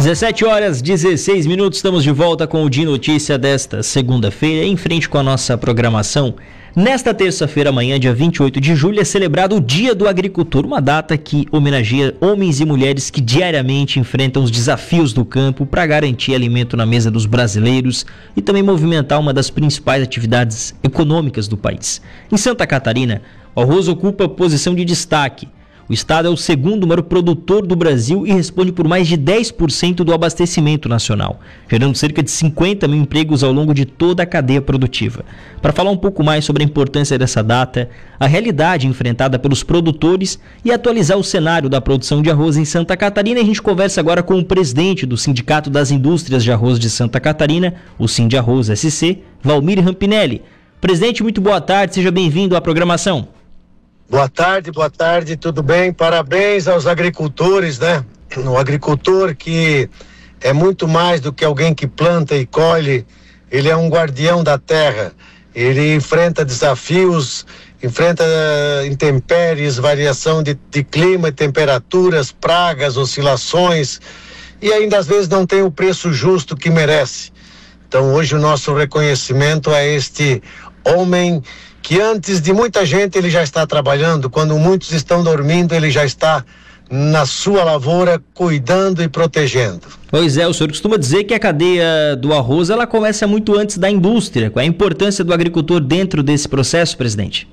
dezessete horas, dezesseis minutos, estamos de volta com o De Notícia desta segunda-feira, em frente com a nossa programação. Nesta terça-feira, amanhã, dia vinte e oito de julho, é celebrado o Dia do Agricultor, uma data que homenageia homens e mulheres que diariamente enfrentam os desafios do campo para garantir alimento na mesa dos brasileiros e também movimentar uma das principais atividades econômicas do país. Em Santa Catarina, o arroz ocupa posição de destaque. O estado é o segundo maior produtor do Brasil e responde por mais de dez por cento do abastecimento nacional, gerando cerca de cinquenta mil empregos ao longo de toda a cadeia produtiva. Para falar um pouco mais sobre a importância dessa data, a realidade enfrentada pelos produtores e atualizar o cenário da produção de arroz em Santa Catarina, a gente conversa agora com o presidente do Sindicato das Indústrias de Arroz de Santa Catarina, o Sindiarroz S C, Valmir Rampinelli. Presidente, muito boa tarde, seja bem-vindo à programação. Boa tarde, boa tarde, tudo bem? Parabéns aos agricultores, né? O agricultor que é muito mais do que alguém que planta e colhe, ele é um guardião da terra, ele enfrenta desafios, enfrenta intempéries, variação de, de clima e temperaturas, pragas, oscilações, e ainda às vezes não tem o preço justo que merece. Então hoje o nosso reconhecimento é este homem que antes de muita gente ele já está trabalhando, quando muitos estão dormindo, ele já está na sua lavoura, cuidando e protegendo. Pois é, o senhor costuma dizer que a cadeia do arroz, ela começa muito antes da indústria. Qual é a importância do agricultor dentro desse processo, presidente?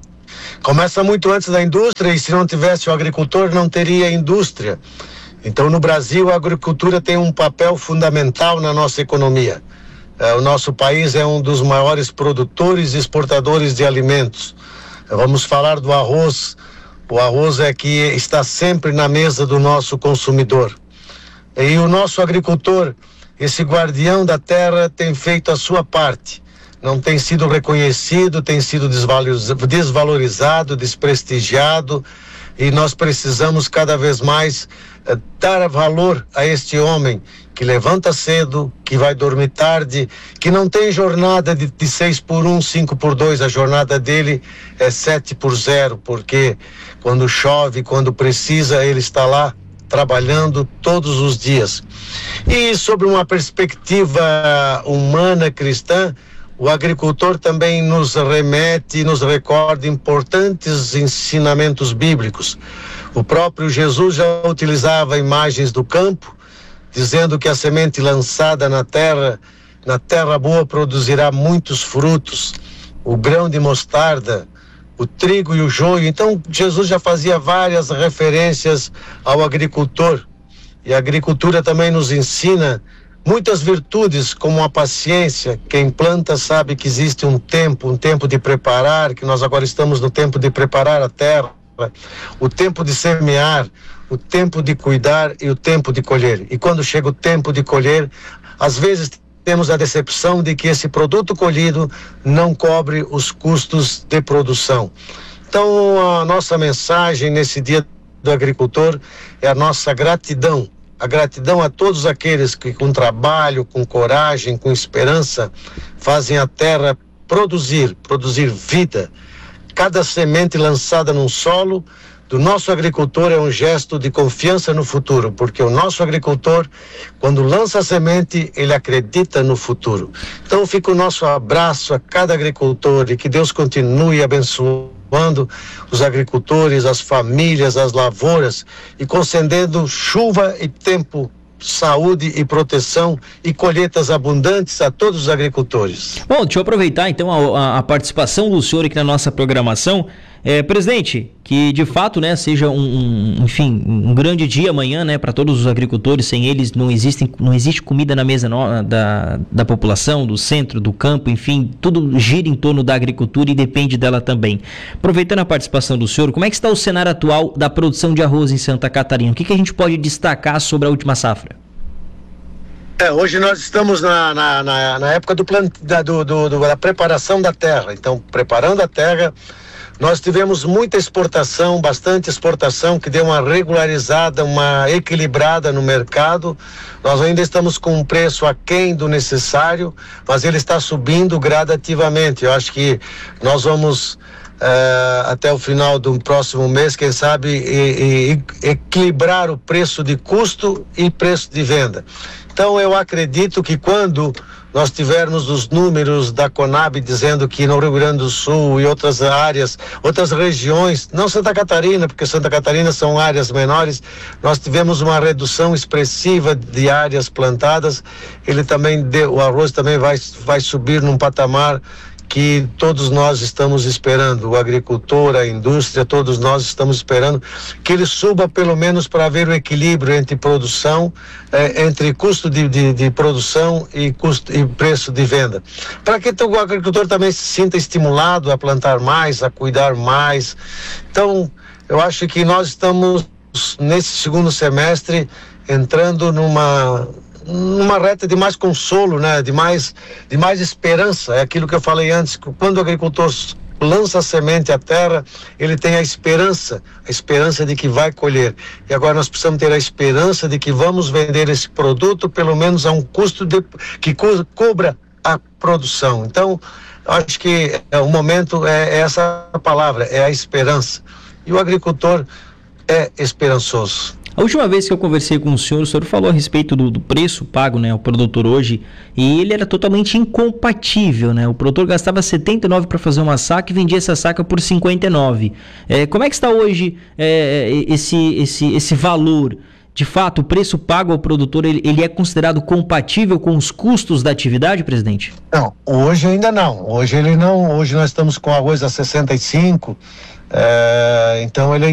Começa muito antes da indústria, e se não tivesse o agricultor, não teria indústria. Então, no Brasil, a agricultura tem um papel fundamental na nossa economia. O nosso país é um dos maiores produtores e exportadores de alimentos. Vamos falar do arroz. O arroz é que está sempre na mesa do nosso consumidor. E o nosso agricultor, esse guardião da terra, tem feito a sua parte. Não tem sido reconhecido, tem sido desvalorizado, desprestigiado, e nós precisamos cada vez mais eh, dar valor a este homem que levanta cedo, que vai dormir tarde, que não tem jornada de, de seis por um, cinco por dois, a jornada dele é sete por zero, porque quando chove, quando precisa, ele está lá trabalhando todos os dias. E sobre uma perspectiva humana cristã, o agricultor também nos remete e nos recorda importantes ensinamentos bíblicos. O próprio Jesus já utilizava imagens do campo, dizendo que a semente lançada na terra, na terra boa, produzirá muitos frutos. O grão de mostarda, o trigo e o joio. Então, Jesus já fazia várias referências ao agricultor. E a agricultura também nos ensina muitas virtudes, como a paciência. Quem planta sabe que existe um tempo, um tempo de preparar, que nós agora estamos no tempo de preparar a terra, o tempo de semear, o tempo de cuidar e o tempo de colher. E quando chega o tempo de colher, às vezes temos a decepção de que esse produto colhido não cobre os custos de produção. Então, a nossa mensagem nesse Dia do Agricultor é a nossa gratidão. A gratidão a todos aqueles que com trabalho, com coragem, com esperança, fazem a terra produzir, produzir vida. Cada semente lançada num solo do nosso agricultor é um gesto de confiança no futuro, porque o nosso agricultor, quando lança a semente, ele acredita no futuro. Então fica o nosso abraço a cada agricultor e que Deus continue abençoando os agricultores, as famílias, as lavouras e concedendo chuva e tempo, saúde e proteção e colheitas abundantes a todos os agricultores. Bom, deixa eu aproveitar então a, a participação do senhor aqui na nossa programação. É, presidente, que de fato, né, seja um, um, enfim, um grande dia amanhã, né, para todos os agricultores. Sem eles não, existem, não existe comida na mesa no, da, da população, do centro, do campo, enfim, tudo gira em torno da agricultura e depende dela também. Aproveitando a participação do senhor, como é que está o cenário atual da produção de arroz em Santa Catarina? O que, que a gente pode destacar sobre a última safra? É, hoje nós estamos na, na, na, na época do plant, da, do, do, do, da preparação da terra. Então, preparando a terra, nós tivemos muita exportação, bastante exportação, que deu uma regularizada, uma equilibrada no mercado. Nós ainda estamos com um preço aquém do necessário, mas ele está subindo gradativamente. Eu acho que nós vamos uh, até o final do próximo mês, quem sabe, e, e, equilibrar o preço de custo e preço de venda. Então eu acredito que quando nós tivermos os números da Conab dizendo que no Rio Grande do Sul e outras áreas, outras regiões, não Santa Catarina, porque Santa Catarina são áreas menores, nós tivemos uma redução expressiva de áreas plantadas, ele também deu, o arroz também vai, vai subir num patamar que todos nós estamos esperando, o agricultor, a indústria, todos nós estamos esperando que ele suba pelo menos para haver o equilíbrio entre produção, eh, entre custo de, de, de produção e custo e preço de venda. Para que então, o agricultor também se sinta estimulado a plantar mais, a cuidar mais. Então, eu acho que nós estamos nesse segundo semestre entrando numa numa reta de mais consolo, né? De mais, de mais esperança. É aquilo que eu falei antes, que quando o agricultor lança a semente à terra, ele tem a esperança, a esperança de que vai colher. E agora nós precisamos ter a esperança de que vamos vender esse produto pelo menos a um custo de, que co- cobra a produção. Então, eu acho que é, o momento é, é essa palavra, é a esperança. E o agricultor é esperançoso. A última vez que eu conversei com o senhor, o senhor falou a respeito do, do preço pago, né, ao produtor hoje, e ele era totalmente incompatível, né? O produtor gastava setenta e nove para fazer uma saca e vendia essa saca por cinquenta e nove. É, como é que está hoje é, esse, esse, esse valor? De fato, o preço pago ao produtor, ele, ele é considerado compatível com os custos da atividade, presidente? Não, hoje ainda não. Hoje ele não. Hoje nós estamos com arroz a sessenta e cinco, é, então ele